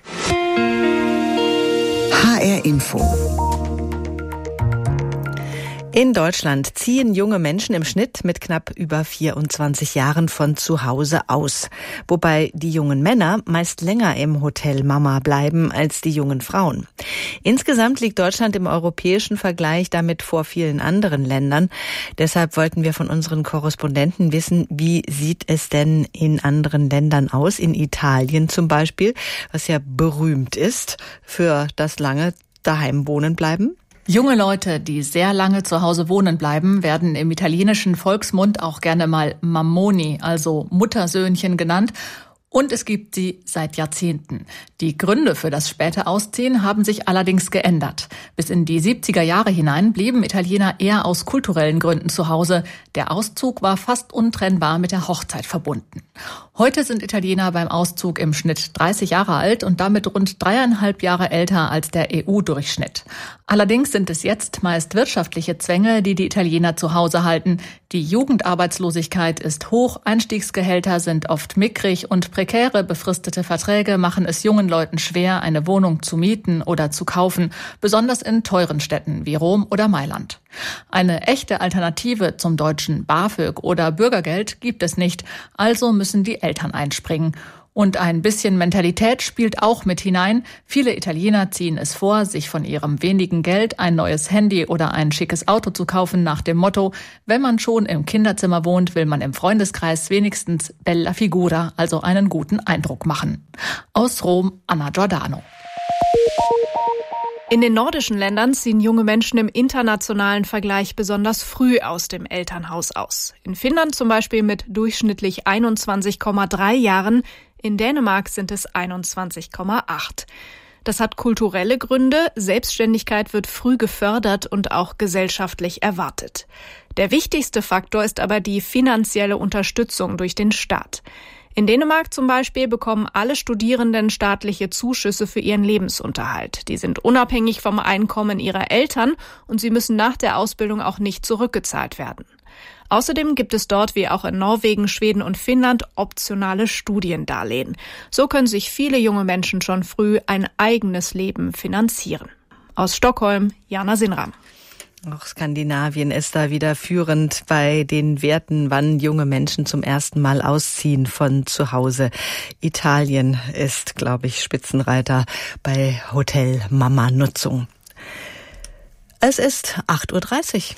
H R Info. In Deutschland ziehen junge Menschen im Schnitt mit knapp über vierundzwanzig Jahren von zu Hause aus. Wobei die jungen Männer meist länger im Hotel Mama bleiben als die jungen Frauen. Insgesamt liegt Deutschland im europäischen Vergleich damit vor vielen anderen Ländern. Deshalb wollten wir von unseren Korrespondenten wissen, wie sieht es denn in anderen Ländern aus? In Italien zum Beispiel, was ja berühmt ist für das lange daheim wohnen bleiben. Junge Leute, die sehr lange zu Hause wohnen bleiben, werden im italienischen Volksmund auch gerne mal Mammoni, also Muttersöhnchen genannt. Und es gibt sie seit Jahrzehnten. Die Gründe für das späte Ausziehen haben sich allerdings geändert. Bis in die siebziger Jahre hinein blieben Italiener eher aus kulturellen Gründen zu Hause. Der Auszug war fast untrennbar mit der Hochzeit verbunden. Heute sind Italiener beim Auszug im Schnitt dreißig Jahre alt und damit rund dreieinhalb Jahre älter als der E U-Durchschnitt. Allerdings sind es jetzt meist wirtschaftliche Zwänge, die die Italiener zu Hause halten. Die Jugendarbeitslosigkeit ist hoch, Einstiegsgehälter sind oft mickrig und prekäre befristete Verträge machen es jungen Leuten schwer, eine Wohnung zu mieten oder zu kaufen, besonders in teuren Städten wie Rom oder Mailand. Eine echte Alternative zum deutschen BAföG oder Bürgergeld gibt es nicht, also müssen die Eltern einspringen. Und ein bisschen Mentalität spielt auch mit hinein. Viele Italiener ziehen es vor, sich von ihrem wenigen Geld ein neues Handy oder ein schickes Auto zu kaufen nach dem Motto, wenn man schon im Kinderzimmer wohnt, will man im Freundeskreis wenigstens bella figura, also einen guten Eindruck machen. Aus Rom, Anna Giordano. In den nordischen Ländern ziehen junge Menschen im internationalen Vergleich besonders früh aus dem Elternhaus aus. In Finnland zum Beispiel mit durchschnittlich einundzwanzig Komma drei Jahren, in Dänemark sind es einundzwanzig Komma acht. Das hat kulturelle Gründe, Selbstständigkeit wird früh gefördert und auch gesellschaftlich erwartet. Der wichtigste Faktor ist aber die finanzielle Unterstützung durch den Staat. In Dänemark zum Beispiel bekommen alle Studierenden staatliche Zuschüsse für ihren Lebensunterhalt. Die sind unabhängig vom Einkommen ihrer Eltern und sie müssen nach der Ausbildung auch nicht zurückgezahlt werden. Außerdem gibt es dort, wie auch in Norwegen, Schweden und Finnland, optionale Studiendarlehen. So können sich viele junge Menschen schon früh ein eigenes Leben finanzieren. Aus Stockholm, Jana Sinram. Auch Skandinavien ist da wieder führend bei den Werten, wann junge Menschen zum ersten Mal ausziehen von zu Hause. Italien ist, glaube ich, Spitzenreiter bei Hotel-Mama-Nutzung. Es ist acht Uhr dreißig.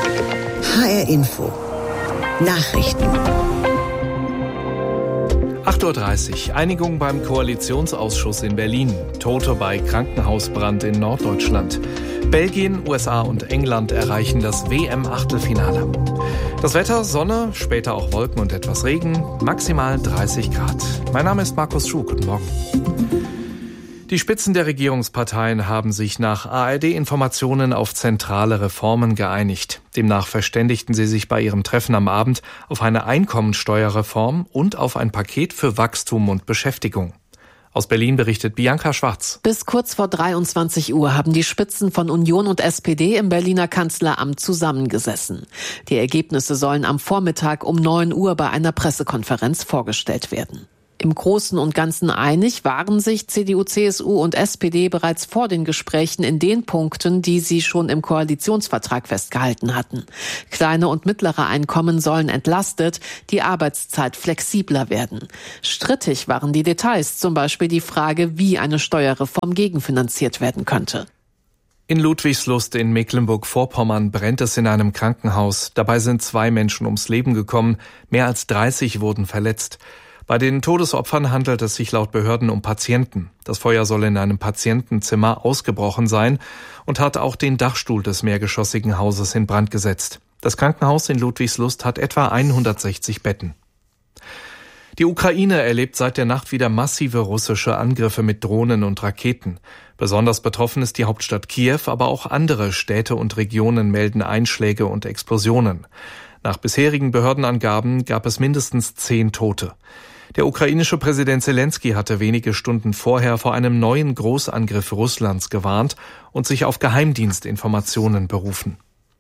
H R Info. Nachrichten. acht Uhr dreißig. Einigung beim Koalitionsausschuss in Berlin. Tote bei Krankenhausbrand in Norddeutschland. Belgien, U S A und England erreichen das W M-Achtelfinale. Das Wetter, Sonne, später auch Wolken und etwas Regen, maximal dreißig Grad. Mein Name ist Markus Schuh, guten Morgen. Die Spitzen der Regierungsparteien haben sich nach A R D-Informationen auf zentrale Reformen geeinigt. Demnach verständigten sie sich bei ihrem Treffen am Abend auf eine Einkommensteuerreform und auf ein Paket für Wachstum und Beschäftigung. Aus Berlin berichtet Bianca Schwarz. Bis kurz vor dreiundzwanzig Uhr haben die Spitzen von Union und S P D im Berliner Kanzleramt zusammengesessen. Die Ergebnisse sollen am Vormittag um neun Uhr bei einer Pressekonferenz vorgestellt werden. Im Großen und Ganzen einig waren sich C D U, C S U und S P D bereits vor den Gesprächen in den Punkten, die sie schon im Koalitionsvertrag festgehalten hatten. Kleine und mittlere Einkommen sollen entlastet, die Arbeitszeit flexibler werden. Strittig waren die Details, zum Beispiel die Frage, wie eine Steuerreform gegenfinanziert werden könnte. In Ludwigslust in Mecklenburg-Vorpommern brennt es in einem Krankenhaus. Dabei sind zwei Menschen ums Leben gekommen, mehr als dreißig wurden verletzt. Bei den Todesopfern handelt es sich laut Behörden um Patienten. Das Feuer soll in einem Patientenzimmer ausgebrochen sein und hat auch den Dachstuhl des mehrgeschossigen Hauses in Brand gesetzt. Das Krankenhaus in Ludwigslust hat etwa hundertsechzig Betten. Die Ukraine erlebt seit der Nacht wieder massive russische Angriffe mit Drohnen und Raketen. Besonders betroffen ist die Hauptstadt Kiew, aber auch andere Städte und Regionen melden Einschläge und Explosionen. Nach bisherigen Behördenangaben gab es mindestens zehn Tote. Der ukrainische Präsident Zelensky hatte wenige Stunden vorher vor einem neuen Großangriff Russlands gewarnt und sich auf Geheimdienstinformationen berufen.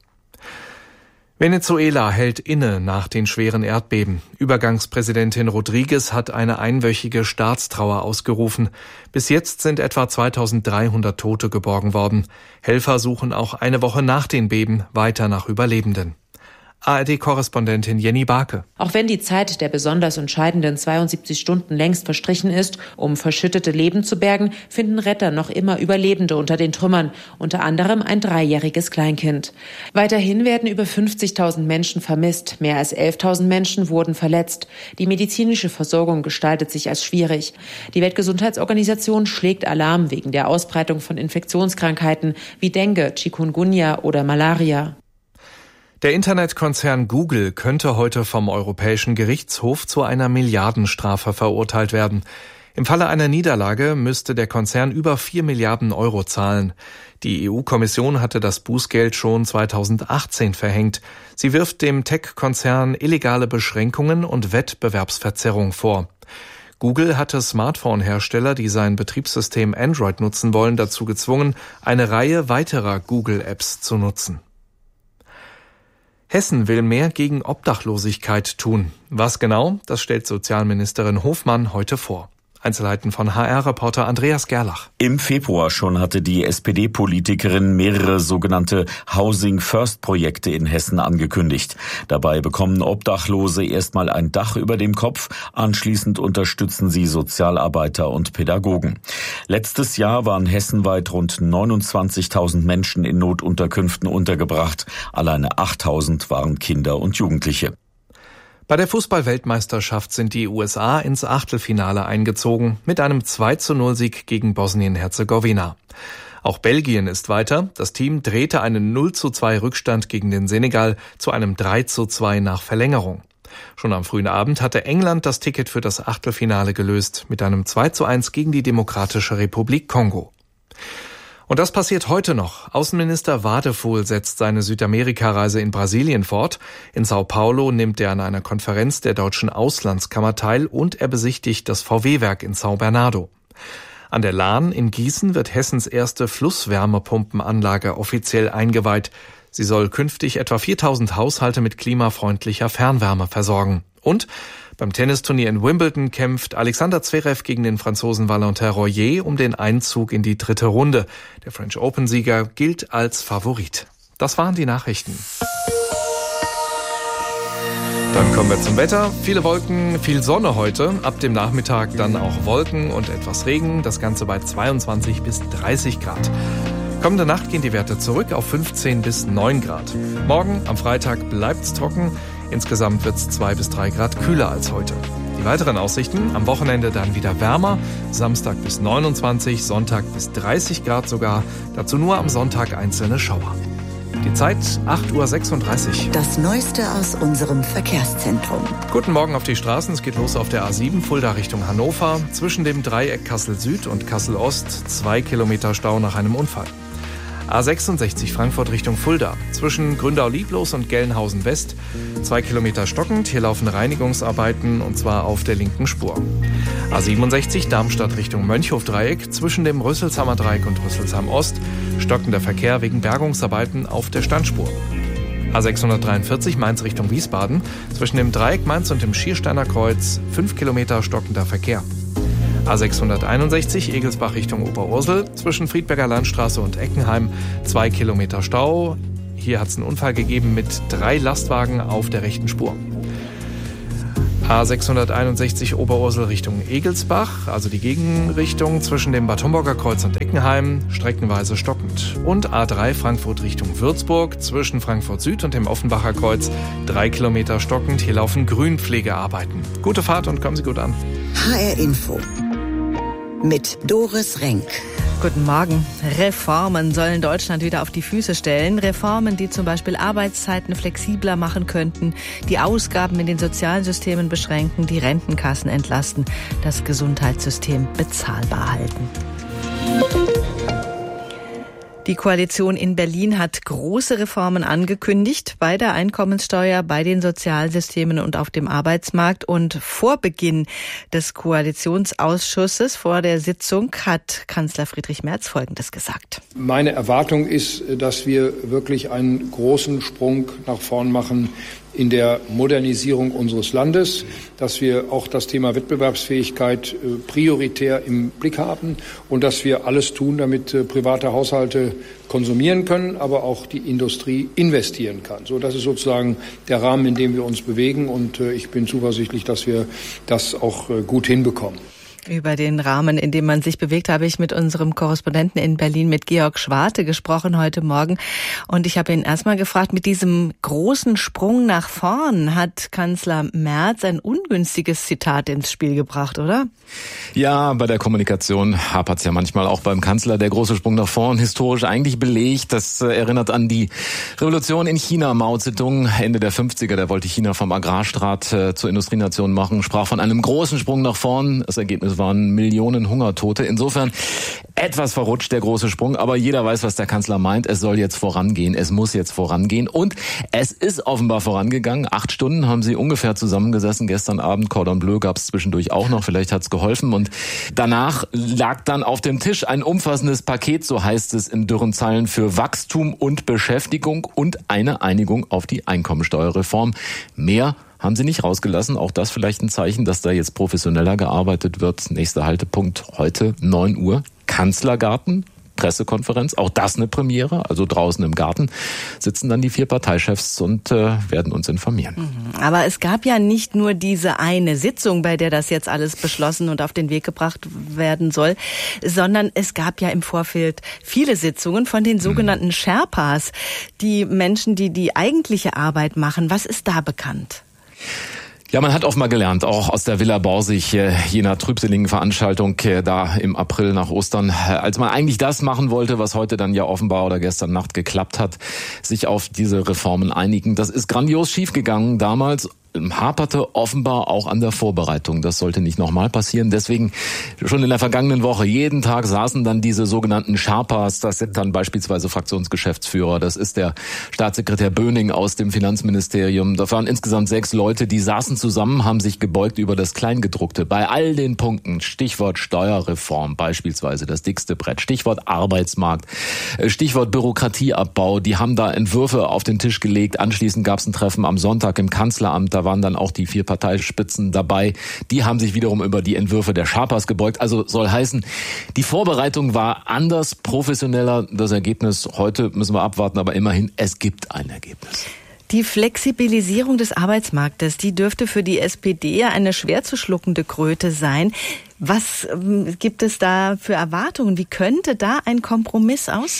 Venezuela hält inne nach den schweren Erdbeben. Übergangspräsidentin Rodriguez hat eine einwöchige Staatstrauer ausgerufen. Bis jetzt sind etwa zweitausenddreihundert Tote geborgen worden. Helfer suchen auch eine Woche nach den Beben weiter nach Überlebenden. A R D-Korrespondentin Jenny Barke. Auch wenn die Zeit der besonders entscheidenden zweiundsiebzig Stunden längst verstrichen ist, um verschüttete Leben zu bergen, finden Retter noch immer Überlebende unter den Trümmern, unter anderem ein dreijähriges Kleinkind. Weiterhin werden über fünfzigtausend Menschen vermisst, mehr als elftausend Menschen wurden verletzt. Die medizinische Versorgung gestaltet sich als schwierig. Die Weltgesundheitsorganisation schlägt Alarm wegen der Ausbreitung von Infektionskrankheiten wie Dengue, Chikungunya oder Malaria. Der Internetkonzern Google könnte heute vom Europäischen Gerichtshof zu einer Milliardenstrafe verurteilt werden. Im Falle einer Niederlage müsste der Konzern über vier Milliarden Euro zahlen. Die E U-Kommission hatte das Bußgeld schon zweitausendachtzehn verhängt. Sie wirft dem Tech-Konzern illegale Beschränkungen und Wettbewerbsverzerrung vor. Google hatte Smartphone-Hersteller, die sein Betriebssystem Android nutzen wollen, dazu gezwungen, eine Reihe weiterer Google-Apps zu nutzen. Hessen will mehr gegen Obdachlosigkeit tun. Was genau, das stellt Sozialministerin Hofmann heute vor. Einzelheiten von H R-Reporter Andreas Gerlach. Im Februar schon hatte die S P D-Politikerin mehrere sogenannte Housing-First-Projekte in Hessen angekündigt. Dabei bekommen Obdachlose erstmal ein Dach über dem Kopf, anschließend unterstützen sie Sozialarbeiter und Pädagogen. Letztes Jahr waren hessenweit rund neunundzwanzigtausend Menschen in Notunterkünften untergebracht. Alleine achttausend waren Kinder und Jugendliche. Bei der Fußball-Weltmeisterschaft sind die U S A ins Achtelfinale eingezogen mit einem zwei zu null Sieg gegen Bosnien-Herzegowina. Auch Belgien ist weiter. Das Team drehte einen null zu zwei Rückstand gegen den Senegal zu einem drei zu zwei nach Verlängerung. Schon am frühen Abend hatte England das Ticket für das Achtelfinale gelöst mit einem zwei zu eins gegen die Demokratische Republik Kongo. Und das passiert heute noch. Außenminister Wadefuhl setzt seine Südamerika-Reise in Brasilien fort. In Sao Paulo nimmt er an einer Konferenz der Deutschen Auslandskammer teil und er besichtigt das V W-Werk in São Bernardo. An der Lahn in Gießen wird Hessens erste Flusswärmepumpenanlage offiziell eingeweiht. Sie soll künftig etwa viertausend Haushalte mit klimafreundlicher Fernwärme versorgen. Und beim Tennisturnier in Wimbledon kämpft Alexander Zverev gegen den Franzosen Valentin Royer um den Einzug in die dritte Runde. Der French Open-Sieger gilt als Favorit. Das waren die Nachrichten. Dann kommen wir zum Wetter. Viele Wolken, viel Sonne heute. Ab dem Nachmittag dann auch Wolken und etwas Regen. Das Ganze bei zweiundzwanzig bis dreißig Grad. Kommende Nacht gehen die Werte zurück auf fünfzehn bis neun Grad. Morgen am Freitag bleibt's trocken. Insgesamt wird's zwei bis drei Grad kühler als heute. Die weiteren Aussichten: am Wochenende dann wieder wärmer, Samstag bis neunundzwanzig, Sonntag bis dreißig Grad sogar, dazu nur am Sonntag einzelne Schauer. Die Zeit acht Uhr sechsunddreißig. Das Neueste aus unserem Verkehrszentrum. Guten Morgen auf die Straßen. Es geht los auf der A sieben Fulda Richtung Hannover. Zwischen dem Dreieck Kassel Süd und Kassel Ost zwei Kilometer Stau nach einem Unfall. A sechsundsechzig Frankfurt Richtung Fulda. Zwischen Gründau-Lieblos und Gelnhausen West zwei Kilometer stockend. Hier laufen Reinigungsarbeiten und zwar auf der linken Spur. A siebenundsechzig Darmstadt Richtung Mönchhof-Dreieck. Zwischen dem Rüsselsheimer Dreieck und Rüsselsheim Ost stockender Verkehr wegen Bergungsarbeiten auf der Standspur. A sechshundertdreiundvierzig Mainz Richtung Wiesbaden. Zwischen dem Dreieck Mainz und dem Schiersteiner Kreuz fünf Kilometer stockender Verkehr. A sechshunderteinundsechzig Egelsbach Richtung Oberursel. Zwischen Friedberger Landstraße und Eckenheim zwei Kilometer Stau. Hier hat es einen Unfall gegeben mit drei Lastwagen auf der rechten Spur. A sechshunderteinundsechzig Oberursel Richtung Egelsbach, also die Gegenrichtung zwischen dem Bad Homburger Kreuz und Eckenheim, streckenweise stockend. Und A drei Frankfurt Richtung Würzburg, zwischen Frankfurt Süd und dem Offenbacher Kreuz, drei Kilometer stockend. Hier laufen Grünpflegearbeiten. Gute Fahrt und kommen Sie gut an. H R Info mit Doris Renk. Guten Morgen. Reformen sollen Deutschland wieder auf die Füße stellen. Reformen, die zum Beispiel Arbeitszeiten flexibler machen könnten, die Ausgaben in den Sozialsystemen beschränken, die Rentenkassen entlasten, das Gesundheitssystem bezahlbar halten. Die Koalition in Berlin hat große Reformen angekündigt bei der Einkommenssteuer, bei den Sozialsystemen und auf dem Arbeitsmarkt. Und vor Beginn des Koalitionsausschusses, vor der Sitzung, hat Kanzler Friedrich Merz Folgendes gesagt. Meine Erwartung ist, dass wir wirklich einen großen Sprung nach vorn machen in der Modernisierung unseres Landes, dass wir auch das Thema Wettbewerbsfähigkeit prioritär im Blick haben und dass wir alles tun, damit private Haushalte konsumieren können, aber auch die Industrie investieren kann. So, das ist sozusagen der Rahmen, in dem wir uns bewegen, und ich bin zuversichtlich, dass wir das auch gut hinbekommen. Über den Rahmen, in dem man sich bewegt, habe ich mit unserem Korrespondenten in Berlin, mit Georg Schwarte, gesprochen heute Morgen. Und ich habe ihn erstmal gefragt, mit diesem großen Sprung nach vorn hat Kanzler Merz ein ungünstiges Zitat ins Spiel gebracht, oder? Ja, bei der Kommunikation hapert es ja manchmal auch beim Kanzler. Der große Sprung nach vorn, historisch eigentlich belegt. Das erinnert an die Revolution in China. Mao Zedong, Ende der fünfziger, der wollte China vom Agrarstaat äh, zur Industrienation machen, sprach von einem großen Sprung nach vorn. Das Ergebnis waren Millionen Hungertote. Insofern etwas verrutscht der große Sprung, aber jeder weiß, was der Kanzler meint. Es soll jetzt vorangehen, es muss jetzt vorangehen, und es ist offenbar vorangegangen. Acht Stunden haben sie ungefähr zusammengesessen. Gestern Abend Cordon Bleu gab es zwischendurch auch noch, vielleicht hat es geholfen, und danach lag dann auf dem Tisch ein umfassendes Paket, so heißt es in dürren Zeilen, für Wachstum und Beschäftigung und eine Einigung auf die Einkommensteuerreform. Mehr haben sie nicht rausgelassen. Auch das vielleicht ein Zeichen, dass da jetzt professioneller gearbeitet wird. Nächster Haltepunkt heute neun Uhr. Kanzlergarten, Pressekonferenz. Auch das eine Premiere. Also draußen im Garten sitzen dann die vier Parteichefs und äh, werden uns informieren. Aber es gab ja nicht nur diese eine Sitzung, bei der das jetzt alles beschlossen und auf den Weg gebracht werden soll, sondern es gab ja im Vorfeld viele Sitzungen von den sogenannten Sherpas, die Menschen, die die eigentliche Arbeit machen. Was ist da bekannt? Ja, man hat offenbar gelernt, auch aus der Villa Borsig, jener trübseligen Veranstaltung da im April nach Ostern, als man eigentlich das machen wollte, was heute dann ja offenbar oder gestern Nacht geklappt hat, sich auf diese Reformen einigen. Das ist grandios schiefgegangen damals. Haperte offenbar auch an der Vorbereitung. Das sollte nicht nochmal passieren. Deswegen schon in der vergangenen Woche jeden Tag saßen dann diese sogenannten Sherpas. Das sind dann beispielsweise Fraktionsgeschäftsführer. Das ist der Staatssekretär Böning aus dem Finanzministerium. Da waren insgesamt sechs Leute, die saßen zusammen, haben sich gebeugt über das Kleingedruckte. Bei all den Punkten, Stichwort Steuerreform beispielsweise, das dickste Brett, Stichwort Arbeitsmarkt, Stichwort Bürokratieabbau, die haben da Entwürfe auf den Tisch gelegt. Anschließend gab es ein Treffen am Sonntag im Kanzleramt. Da waren dann auch die vier Parteispitzen dabei. Die haben sich wiederum über die Entwürfe der Sherpas gebeugt. Also soll heißen, die Vorbereitung war anders, professioneller. Das Ergebnis heute müssen wir abwarten, aber immerhin, es gibt ein Ergebnis. Die Flexibilisierung des Arbeitsmarktes, die dürfte für die S P D eine schwer zu schluckende Kröte sein. Was ähm, gibt es da für Erwartungen? Wie könnte da ein Kompromiss aussehen?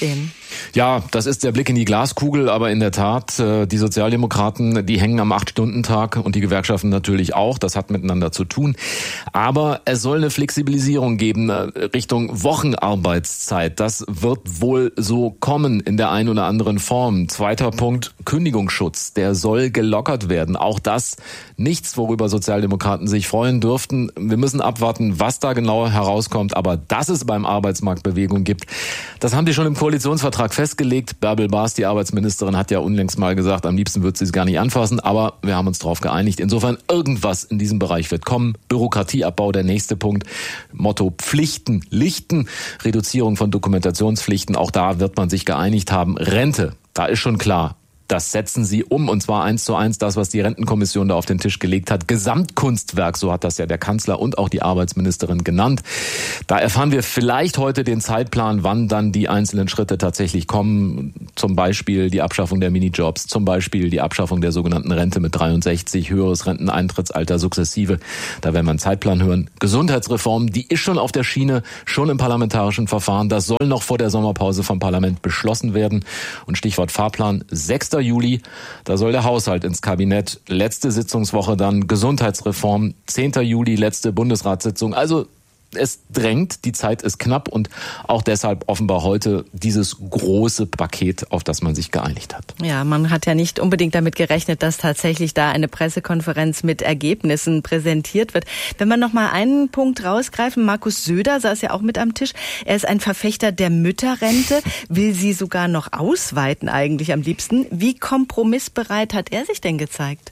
Ja, das ist der Blick in die Glaskugel, aber in der Tat, die Sozialdemokraten, die hängen am acht-Stunden-Tag und die Gewerkschaften natürlich auch, das hat miteinander zu tun. Aber es soll eine Flexibilisierung geben Richtung Wochenarbeitszeit. Das wird wohl so kommen in der einen oder anderen Form. Zweiter Punkt, Kündigungsschutz, der soll gelockert werden. Auch das nichts, worüber Sozialdemokraten sich freuen dürften. Wir müssen abwarten, was da genau herauskommt, aber dass es beim Arbeitsmarkt Bewegung gibt, das haben die schon im Koalitionsvertrag festgelegt. Bärbel Baas, die Arbeitsministerin, hat ja unlängst mal gesagt, am liebsten würde sie es gar nicht anfassen, aber wir haben uns darauf geeinigt. Insofern, irgendwas in diesem Bereich wird kommen. Bürokratieabbau, der nächste Punkt. Motto Pflichten, Lichten, Reduzierung von Dokumentationspflichten, auch da wird man sich geeinigt haben. Rente, da ist schon klar. Das setzen sie um, und zwar eins zu eins das, was die Rentenkommission da auf den Tisch gelegt hat. Gesamtkunstwerk, so hat das ja der Kanzler und auch die Arbeitsministerin genannt. Da erfahren wir vielleicht heute den Zeitplan, wann dann die einzelnen Schritte tatsächlich kommen. Zum Beispiel die Abschaffung der Minijobs, zum Beispiel die Abschaffung der sogenannten Rente mit dreiundsechzig, höheres Renteneintrittsalter sukzessive. Da werden wir einen Zeitplan hören. Gesundheitsreform, die ist schon auf der Schiene, schon im parlamentarischen Verfahren. Das soll noch vor der Sommerpause vom Parlament beschlossen werden. Und Stichwort Fahrplan, sechster Juli, da soll der Haushalt ins Kabinett. Letzte Sitzungswoche dann Gesundheitsreform, zehnter Juli, letzte Bundesratssitzung. Also es drängt, die Zeit ist knapp und auch deshalb offenbar heute dieses große Paket, auf das man sich geeinigt hat. Ja, man hat ja nicht unbedingt damit gerechnet, dass tatsächlich da eine Pressekonferenz mit Ergebnissen präsentiert wird. Wenn wir noch mal einen Punkt rausgreifen, Markus Söder saß ja auch mit am Tisch. Er ist ein Verfechter der Mütterrente, will sie sogar noch ausweiten eigentlich am liebsten. Wie kompromissbereit hat er sich denn gezeigt?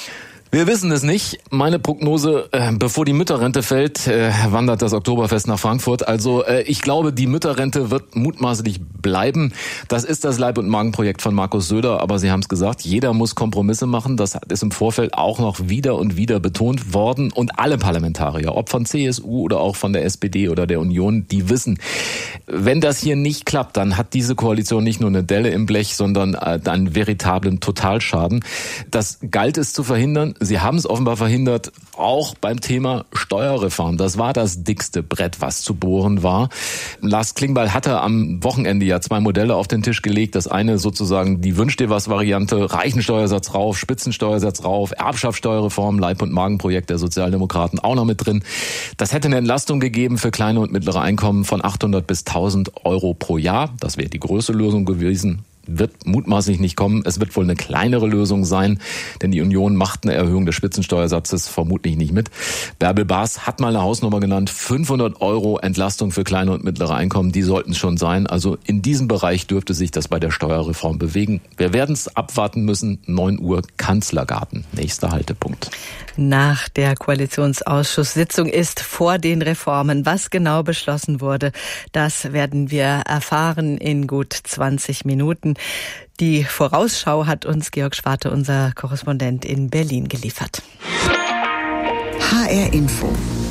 Wir wissen es nicht. Meine Prognose, äh, bevor die Mütterrente fällt, äh, wandert das Oktoberfest nach Frankfurt. Also äh, ich glaube, die Mütterrente wird mutmaßlich bleiben. Das ist das Leib- und Magenprojekt von Markus Söder. Aber Sie haben es gesagt, jeder muss Kompromisse machen. Das ist im Vorfeld auch noch wieder und wieder betont worden. Und alle Parlamentarier, ob von C S U oder auch von der S P D oder der Union, die wissen, wenn das hier nicht klappt, dann hat diese Koalition nicht nur eine Delle im Blech, sondern äh, einen veritablen Totalschaden. Das galt es zu verhindern. Sie haben es offenbar verhindert, auch beim Thema Steuerreform. Das war das dickste Brett, was zu bohren war. Lars Klingbeil hatte am Wochenende ja zwei Modelle auf den Tisch gelegt. Das eine sozusagen die Wünsch-dir-was-Variante, Reichensteuersatz rauf, Spitzensteuersatz rauf, Erbschaftssteuerreform, Leib- und Magenprojekt der Sozialdemokraten auch noch mit drin. Das hätte eine Entlastung gegeben für kleine und mittlere Einkommen von achthundert bis tausend Euro pro Jahr. Das wäre die größte Lösung gewesen. Wird mutmaßlich nicht kommen. Es wird wohl eine kleinere Lösung sein, denn die Union macht eine Erhöhung des Spitzensteuersatzes vermutlich nicht mit. Bärbel Baas hat mal eine Hausnummer genannt, fünfhundert Euro Entlastung für kleine und mittlere Einkommen, die sollten es schon sein. Also in diesem Bereich dürfte sich das bei der Steuerreform bewegen. Wir werden es abwarten müssen. neun Uhr Kanzlergarten, nächster Haltepunkt. Nach der Koalitionsausschusssitzung ist vor den Reformen. Was genau beschlossen wurde, das werden wir erfahren in gut zwanzig Minuten. Die Vorausschau hat uns Georg Schwarte, unser Korrespondent in Berlin, geliefert. H R Info.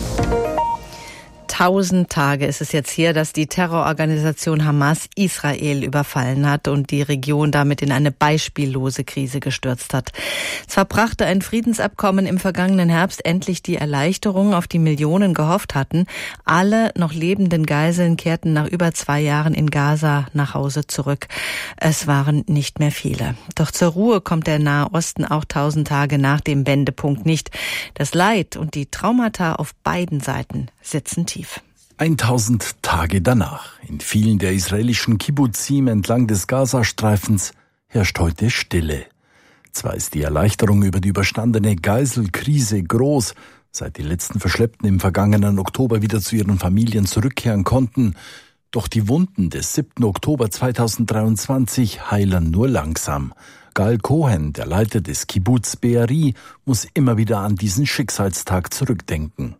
Tausend Tage ist es jetzt her, dass die Terrororganisation Hamas Israel überfallen hat und die Region damit in eine beispiellose Krise gestürzt hat. Zwar brachte ein Friedensabkommen im vergangenen Herbst endlich die Erleichterung, auf die Millionen gehofft hatten. Alle noch lebenden Geiseln kehrten nach über zwei Jahren in Gaza nach Hause zurück. Es waren nicht mehr viele. Doch zur Ruhe kommt der Nahe Osten auch tausend Tage nach dem Wendepunkt nicht. Das Leid und die Traumata auf beiden Seiten sitzen tief. tausend Tage danach. In vielen der israelischen Kibbuzim entlang des Gazastreifens herrscht heute Stille. Zwar ist die Erleichterung über die überstandene Geiselkrise groß, seit die letzten Verschleppten im vergangenen Oktober wieder zu ihren Familien zurückkehren konnten, doch die Wunden des siebten Oktober zweitausenddreiundzwanzig heilen nur langsam. Gal Cohen, der Leiter des Kibbuz Be'eri, muss immer wieder an diesen Schicksalstag zurückdenken.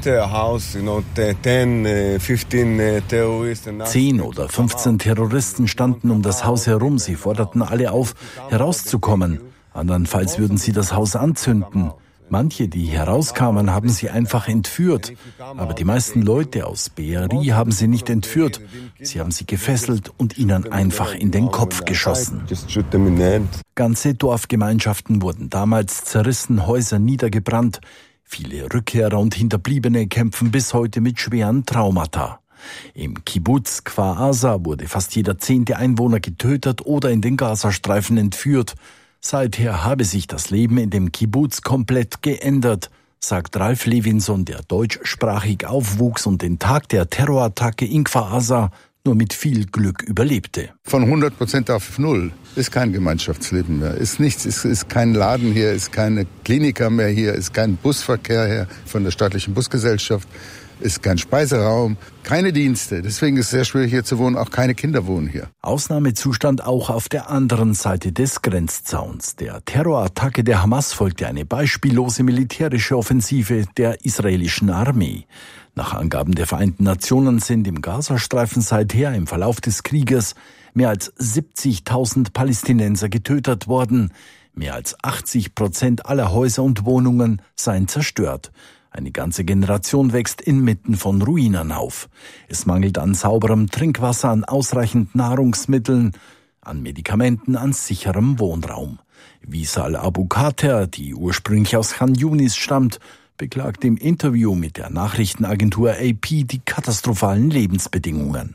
Zehn oder fünfzehn Terroristen standen um das Haus herum. Sie forderten alle auf, herauszukommen. Andernfalls würden sie das Haus anzünden. Manche, die herauskamen, haben sie einfach entführt. Aber die meisten Leute aus Be'eri haben sie nicht entführt. Sie haben sie gefesselt und ihnen einfach in den Kopf geschossen. Ganze Dorfgemeinschaften wurden damals zerrissen, Häuser niedergebrannt. Viele Rückkehrer und Hinterbliebene kämpfen bis heute mit schweren Traumata. Im Kibbuz Kfar Aza wurde fast jeder zehnte Einwohner getötet oder in den Gazastreifen entführt. Seither habe sich das Leben in dem Kibbuz komplett geändert, sagt Ralf Levinson, der deutschsprachig aufwuchs und den Tag der Terrorattacke in Kfar Aza nur mit viel Glück überlebte. Von hundert Prozent auf null ist kein Gemeinschaftsleben mehr, ist nichts, ist, ist kein Laden hier, ist keine Kliniker mehr hier, ist kein Busverkehr her von der staatlichen Busgesellschaft, ist kein Speiseraum, keine Dienste. Deswegen ist es sehr schwierig hier zu wohnen, auch keine Kinder wohnen hier. Ausnahmezustand auch auf der anderen Seite des Grenzzauns. Der Terrorattacke der Hamas folgte eine beispiellose militärische Offensive der israelischen Armee. Nach Angaben der Vereinten Nationen sind im Gazastreifen seither im Verlauf des Krieges mehr als siebzigtausend Palästinenser getötet worden. Mehr als achtzig Prozent aller Häuser und Wohnungen seien zerstört. Eine ganze Generation wächst inmitten von Ruinen auf. Es mangelt an sauberem Trinkwasser, an ausreichend Nahrungsmitteln, an Medikamenten, an sicherem Wohnraum. Wisal Abu Khater, die ursprünglich aus Khan Yunis stammt, beklagt im Interview mit der Nachrichtenagentur A P die katastrophalen Lebensbedingungen.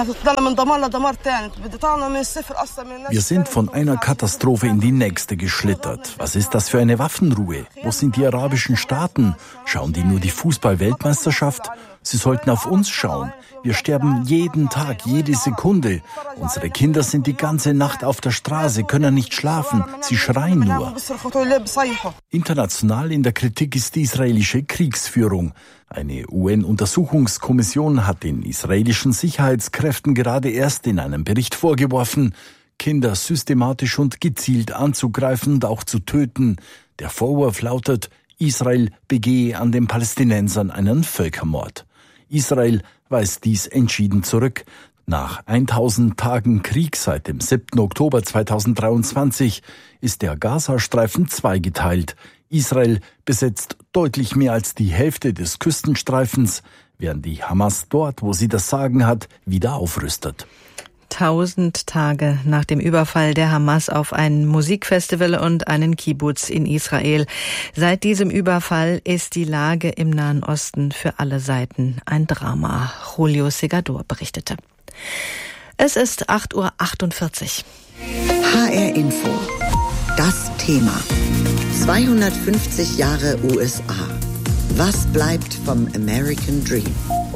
Wir sind von einer Katastrophe in die nächste geschlittert. Was ist das für eine Waffenruhe? Wo sind die arabischen Staaten? Schauen die nur die Fußball-Weltmeisterschaft? Sie sollten auf uns schauen. Wir sterben jeden Tag, jede Sekunde. Unsere Kinder sind die ganze Nacht auf der Straße, können nicht schlafen. Sie schreien nur. International in der Kritik ist die israelische Kriegsführung. Eine U N-Untersuchungskommission hat den israelischen Sicherheitskräften gerade erst in einem Bericht vorgeworfen, Kinder systematisch und gezielt anzugreifen und auch zu töten. Der Vorwurf lautet, Israel begehe an den Palästinensern einen Völkermord. Israel weist dies entschieden zurück. Nach tausend Tagen Krieg seit dem siebten Oktober zweitausenddreiundzwanzig ist der Gazastreifen zweigeteilt. Israel besetzt deutlich mehr als die Hälfte des Küstenstreifens, während die Hamas dort, wo sie das Sagen hat, wieder aufrüstet. Tausend Tage nach dem Überfall der Hamas auf ein Musikfestival und einen Kibbuz in Israel. Seit diesem Überfall ist die Lage im Nahen Osten für alle Seiten ein Drama. Julio Segador berichtete. Es ist acht Uhr achtundvierzig. H R Info. Das Thema. zweihundertfünfzig Jahre U S A. Was bleibt vom American Dream?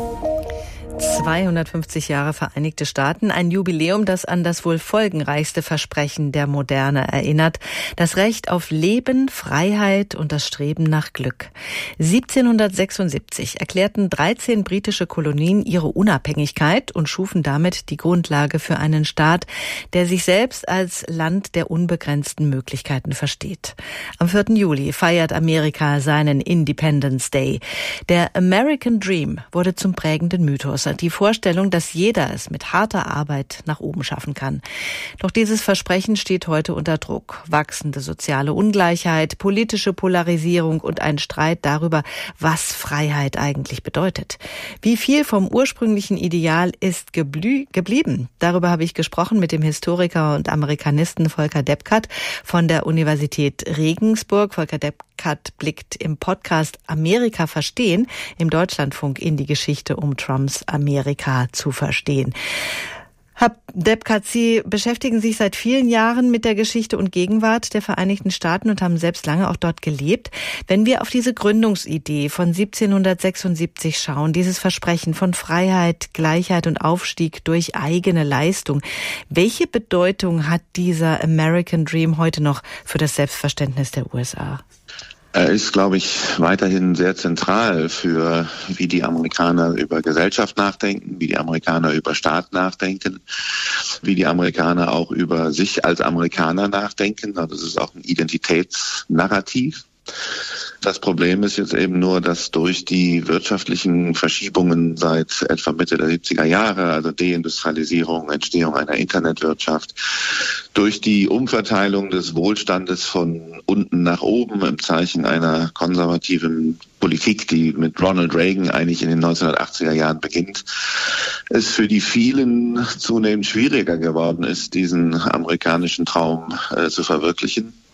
zweihundertfünfzig Jahre Vereinigte Staaten, ein Jubiläum, das an das wohl folgenreichste Versprechen der Moderne erinnert. Das Recht auf Leben, Freiheit und das Streben nach Glück. siebzehnhundertsechsundsiebzig erklärten dreizehn britische Kolonien ihre Unabhängigkeit und schufen damit die Grundlage für einen Staat, der sich selbst als Land der unbegrenzten Möglichkeiten versteht. Am vierten Juli feiert Amerika seinen Independence Day. Der American Dream wurde zum prägenden Mythos. Die Vorstellung, dass jeder es mit harter Arbeit nach oben schaffen kann. Doch dieses Versprechen steht heute unter Druck. Wachsende soziale Ungleichheit, politische Polarisierung und ein Streit darüber, was Freiheit eigentlich bedeutet. Wie viel vom ursprünglichen Ideal ist geblü- geblieben? Darüber habe ich gesprochen mit dem Historiker und Amerikanisten Volker Deppkat von der Universität Regensburg. Volker Deppkat blickt im Podcast Amerika verstehen im Deutschlandfunk in die Geschichte, um Trumps Amerika zu verstehen. Herr Deppkat, Sie beschäftigen sich seit vielen Jahren mit der Geschichte und Gegenwart der Vereinigten Staaten und haben selbst lange auch dort gelebt. Wenn wir auf diese Gründungsidee von siebzehnhundertsechsundsiebzig schauen, dieses Versprechen von Freiheit, Gleichheit und Aufstieg durch eigene Leistung, welche Bedeutung hat dieser American Dream heute noch für das Selbstverständnis der U S A? Er ist, glaube ich, weiterhin sehr zentral für, wie die Amerikaner über Gesellschaft nachdenken, wie die Amerikaner über Staat nachdenken, wie die Amerikaner auch über sich als Amerikaner nachdenken. Also es ist auch ein Identitätsnarrativ. Das Problem ist jetzt eben nur, dass durch die wirtschaftlichen Verschiebungen seit etwa Mitte der siebziger Jahre, also Deindustrialisierung, Entstehung einer Internetwirtschaft, durch die Umverteilung des Wohlstandes von unten nach oben im Zeichen einer konservativen Politik, die mit Ronald Reagan eigentlich in den neunzehnhundertachtziger Jahren beginnt, es für die vielen zunehmend schwieriger geworden ist, diesen amerikanischen Traum äh, zu verwirklichen.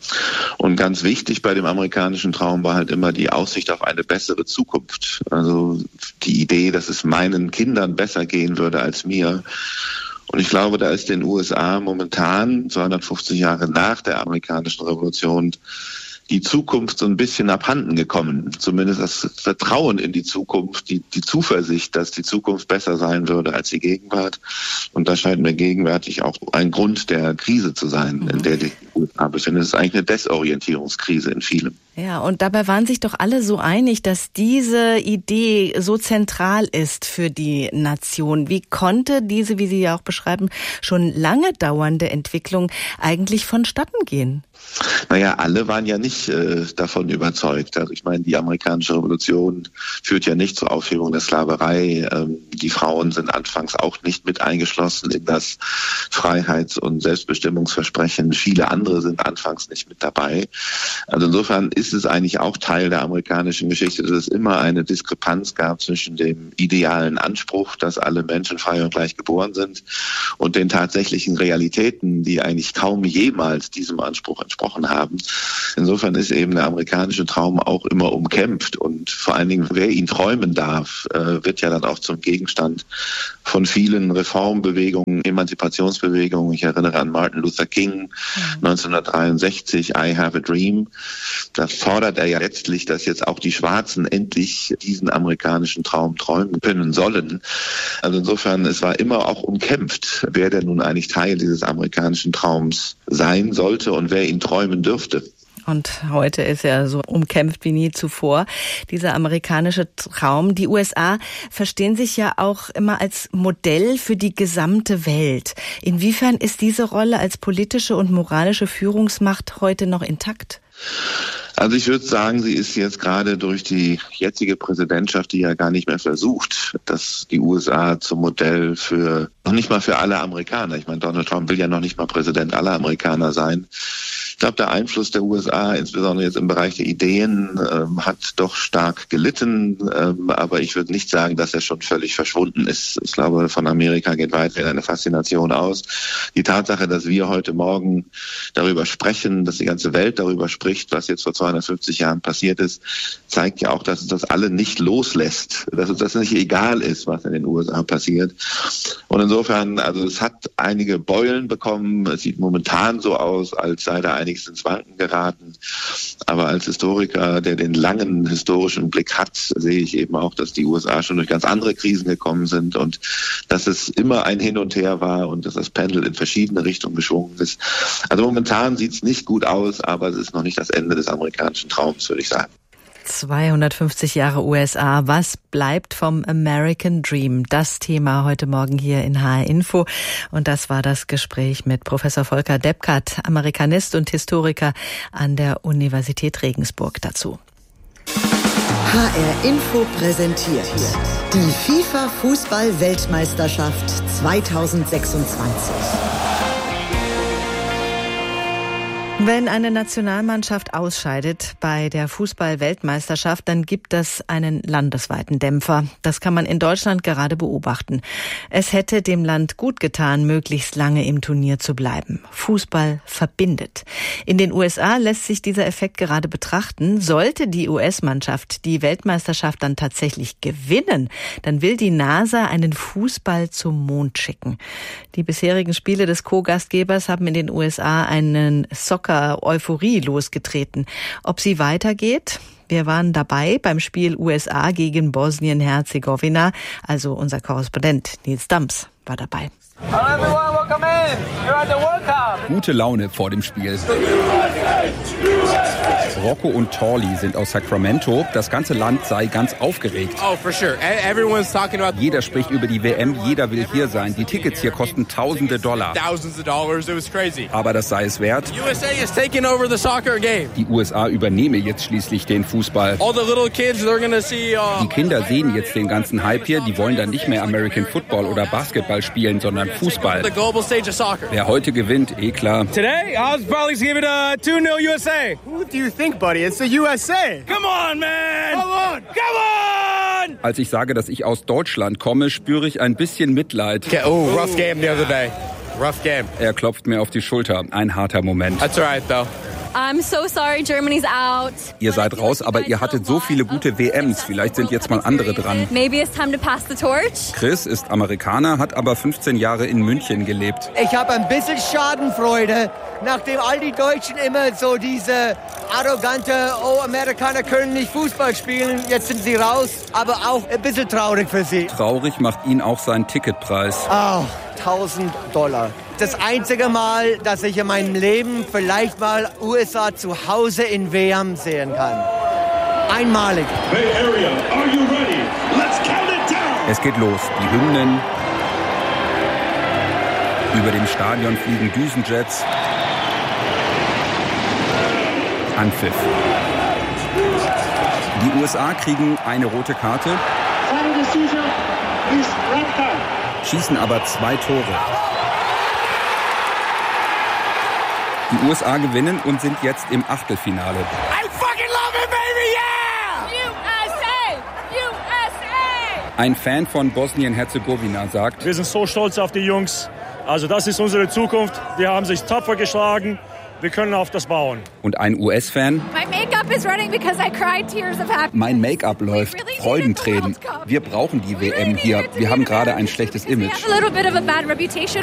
Und ganz wichtig bei dem amerikanischen Traum war halt immer die Aussicht auf eine bessere Zukunft. Also die Idee, dass es meinen Kindern besser gehen würde als mir. Und ich glaube, da ist den U S A momentan, zweihundertfünfzig Jahre nach der amerikanischen Revolution, die Zukunft so ein bisschen abhanden gekommen. Zumindest das Vertrauen in die Zukunft, die, die Zuversicht, dass die Zukunft besser sein würde als die Gegenwart. Und das scheint mir gegenwärtig auch ein Grund der Krise zu sein, mhm. in der die U S A befindet. Es ist eigentlich eine Desorientierungskrise in vielem. Ja, und dabei waren sich doch alle so einig, dass diese Idee so zentral ist für die Nation. Wie konnte diese, wie Sie ja auch beschreiben, schon lange dauernde Entwicklung eigentlich vonstatten gehen? Naja, alle waren ja nicht äh, davon überzeugt. Also ich meine, die amerikanische Revolution führt ja nicht zur Aufhebung der Sklaverei. Ähm, die Frauen sind anfangs auch nicht mit eingeschlossen in das Freiheits- und Selbstbestimmungsversprechen. Viele andere sind anfangs nicht mit dabei. Also insofern ist es eigentlich auch Teil der amerikanischen Geschichte, dass es immer eine Diskrepanz gab zwischen dem idealen Anspruch, dass alle Menschen frei und gleich geboren sind, und den tatsächlichen Realitäten, die eigentlich kaum jemals diesem Anspruch entsprochen haben. Insofern ist eben der amerikanische Traum auch immer umkämpft, und vor allen Dingen, wer ihn träumen darf, wird ja dann auch zum Gegenstand von vielen Reformbewegungen, Emanzipationsbewegungen. Ich erinnere an Martin Luther King, neunzehnhundertdreiundsechzig, I Have a Dream. Da fordert er ja letztlich, dass jetzt auch die Schwarzen endlich diesen amerikanischen Traum träumen können sollen. Also insofern, es war immer auch umkämpft, wer denn nun eigentlich Teil dieses amerikanischen Traums sein sollte und wer ihn träumen dürfte. Und heute ist er so umkämpft wie nie zuvor, dieser amerikanische Traum. Die U S A verstehen sich ja auch immer als Modell für die gesamte Welt. Inwiefern ist diese Rolle als politische und moralische Führungsmacht heute noch intakt? Also ich würde sagen, sie ist jetzt gerade durch die jetzige Präsidentschaft, die ja gar nicht mehr versucht, dass die U S A zum Modell für, noch nicht mal für alle Amerikaner. Ich meine, Donald Trump will ja noch nicht mal Präsident aller Amerikaner sein. Ich glaube, der Einfluss der U S A, insbesondere jetzt im Bereich der Ideen, ähm, hat doch stark gelitten. Ähm, aber ich würde nicht sagen, dass er schon völlig verschwunden ist. Ich glaube, von Amerika geht weiterhin eine Faszination aus. Die Tatsache, dass wir heute Morgen darüber sprechen, dass die ganze Welt darüber spricht, was jetzt vor zweihundertfünfzig Jahren passiert ist, zeigt ja auch, dass es das alle nicht loslässt. Dass es das nicht egal ist, was in den U S A passiert. Und insofern, also es hat einige Beulen bekommen. Es sieht momentan so aus, als sei da einiges ins Wanken geraten. Aber als Historiker, der den langen historischen Blick hat, sehe ich eben auch, dass die U S A schon durch ganz andere Krisen gekommen sind und dass es immer ein Hin und Her war und dass das Pendel in verschiedene Richtungen geschwungen ist. Also momentan sieht es nicht gut aus, aber es ist noch nicht das Ende des amerikanischen Traums, würde ich sagen. zweihundertfünfzig Jahre U S A. Was bleibt vom American Dream? Das Thema heute Morgen hier in H R Info. Und das war das Gespräch mit Professor Volker Deppkart, Amerikanist und Historiker an der Universität Regensburg dazu. H R Info präsentiert die FIFA-Fußball-Weltmeisterschaft zweitausendsechsundzwanzig. Wenn eine Nationalmannschaft ausscheidet bei der Fußball-Weltmeisterschaft, dann gibt es einen landesweiten Dämpfer. Das kann man in Deutschland gerade beobachten. Es hätte dem Land gut getan, möglichst lange im Turnier zu bleiben. Fußball verbindet. In den U S A lässt sich dieser Effekt gerade betrachten. Sollte die U S-Mannschaft die Weltmeisterschaft dann tatsächlich gewinnen, dann will die NASA einen Fußball zum Mond schicken. Die bisherigen Spiele des Co-Gastgebers haben in den U S A einen Soccer Euphorie losgetreten. Ob sie weitergeht? Wir waren dabei beim Spiel U S A gegen Bosnien-Herzegowina. Also unser Korrespondent Nils Dams war dabei. Gute Laune vor dem Spiel. Rocco und Torli sind aus Sacramento. Das ganze Land sei ganz aufgeregt. Oh, for sure. Everyone's talking about. Jeder spricht über die W M, jeder will hier sein. Die Tickets hier kosten tausende Dollar. Thousands of dollars. It was crazy. Aber das sei es wert. U S A is taking over the soccer game. Die U S A übernehme jetzt schließlich den Fußball. All the little kids, they're gonna see. Uh, die Kinder sehen jetzt den ganzen Hype hier. Die wollen dann nicht mehr American Football oder Basketball spielen, sondern Fußball. The global stage of soccer. Wer heute gewinnt, eh klar. Today, I was probably give it a two nil U S A. Who do you think, buddy? It's the U S A. Come on, man. Come on. Come on. Als ich sage, dass ich aus Deutschland komme, spüre ich ein bisschen Mitleid. Okay, oh, rough game the other day. Rough game. Er klopft mir auf die Schulter. Ein harter Moment. That's all right, though. I'm so sorry, Germany's out. Ihr seid raus, aber ihr hattet so viele gute W Ms. Vielleicht sind jetzt mal andere dran. Maybe it's time to pass the torch. Chris ist Amerikaner, hat aber fünfzehn Jahre in München gelebt. Ich habe ein bisschen Schadenfreude, nachdem all die Deutschen immer so diese arrogante, oh, Amerikaner können nicht Fußball spielen, jetzt sind sie raus, aber auch ein bisschen traurig für sie. Traurig macht ihn auch sein Ticketpreis. Oh, tausend Dollar. Das einzige Mal, dass ich in meinem Leben vielleicht mal U S A zu Hause in W M sehen kann. Einmalig. Bay Area, are you ready? Let's count it down. Es geht los. Die Hymnen. Über dem Stadion fliegen Düsenjets. Anpfiff. Die U S A kriegen eine rote Karte, schießen aber zwei Tore. Die U S A gewinnen und sind jetzt im Achtelfinale. I fucking love it, baby, yeah! U S A! U S A! Ein Fan von Bosnien-Herzegowina sagt: Wir sind so stolz auf die Jungs. Also das ist unsere Zukunft. Die haben sich tapfer geschlagen. Wir können auf das bauen. Und ein U S-Fan: My makeup is running because I cried tears of happiness. Mein Make-up läuft. Freudentränen. Wir brauchen die W M hier. Wir haben gerade ein schlechtes Image.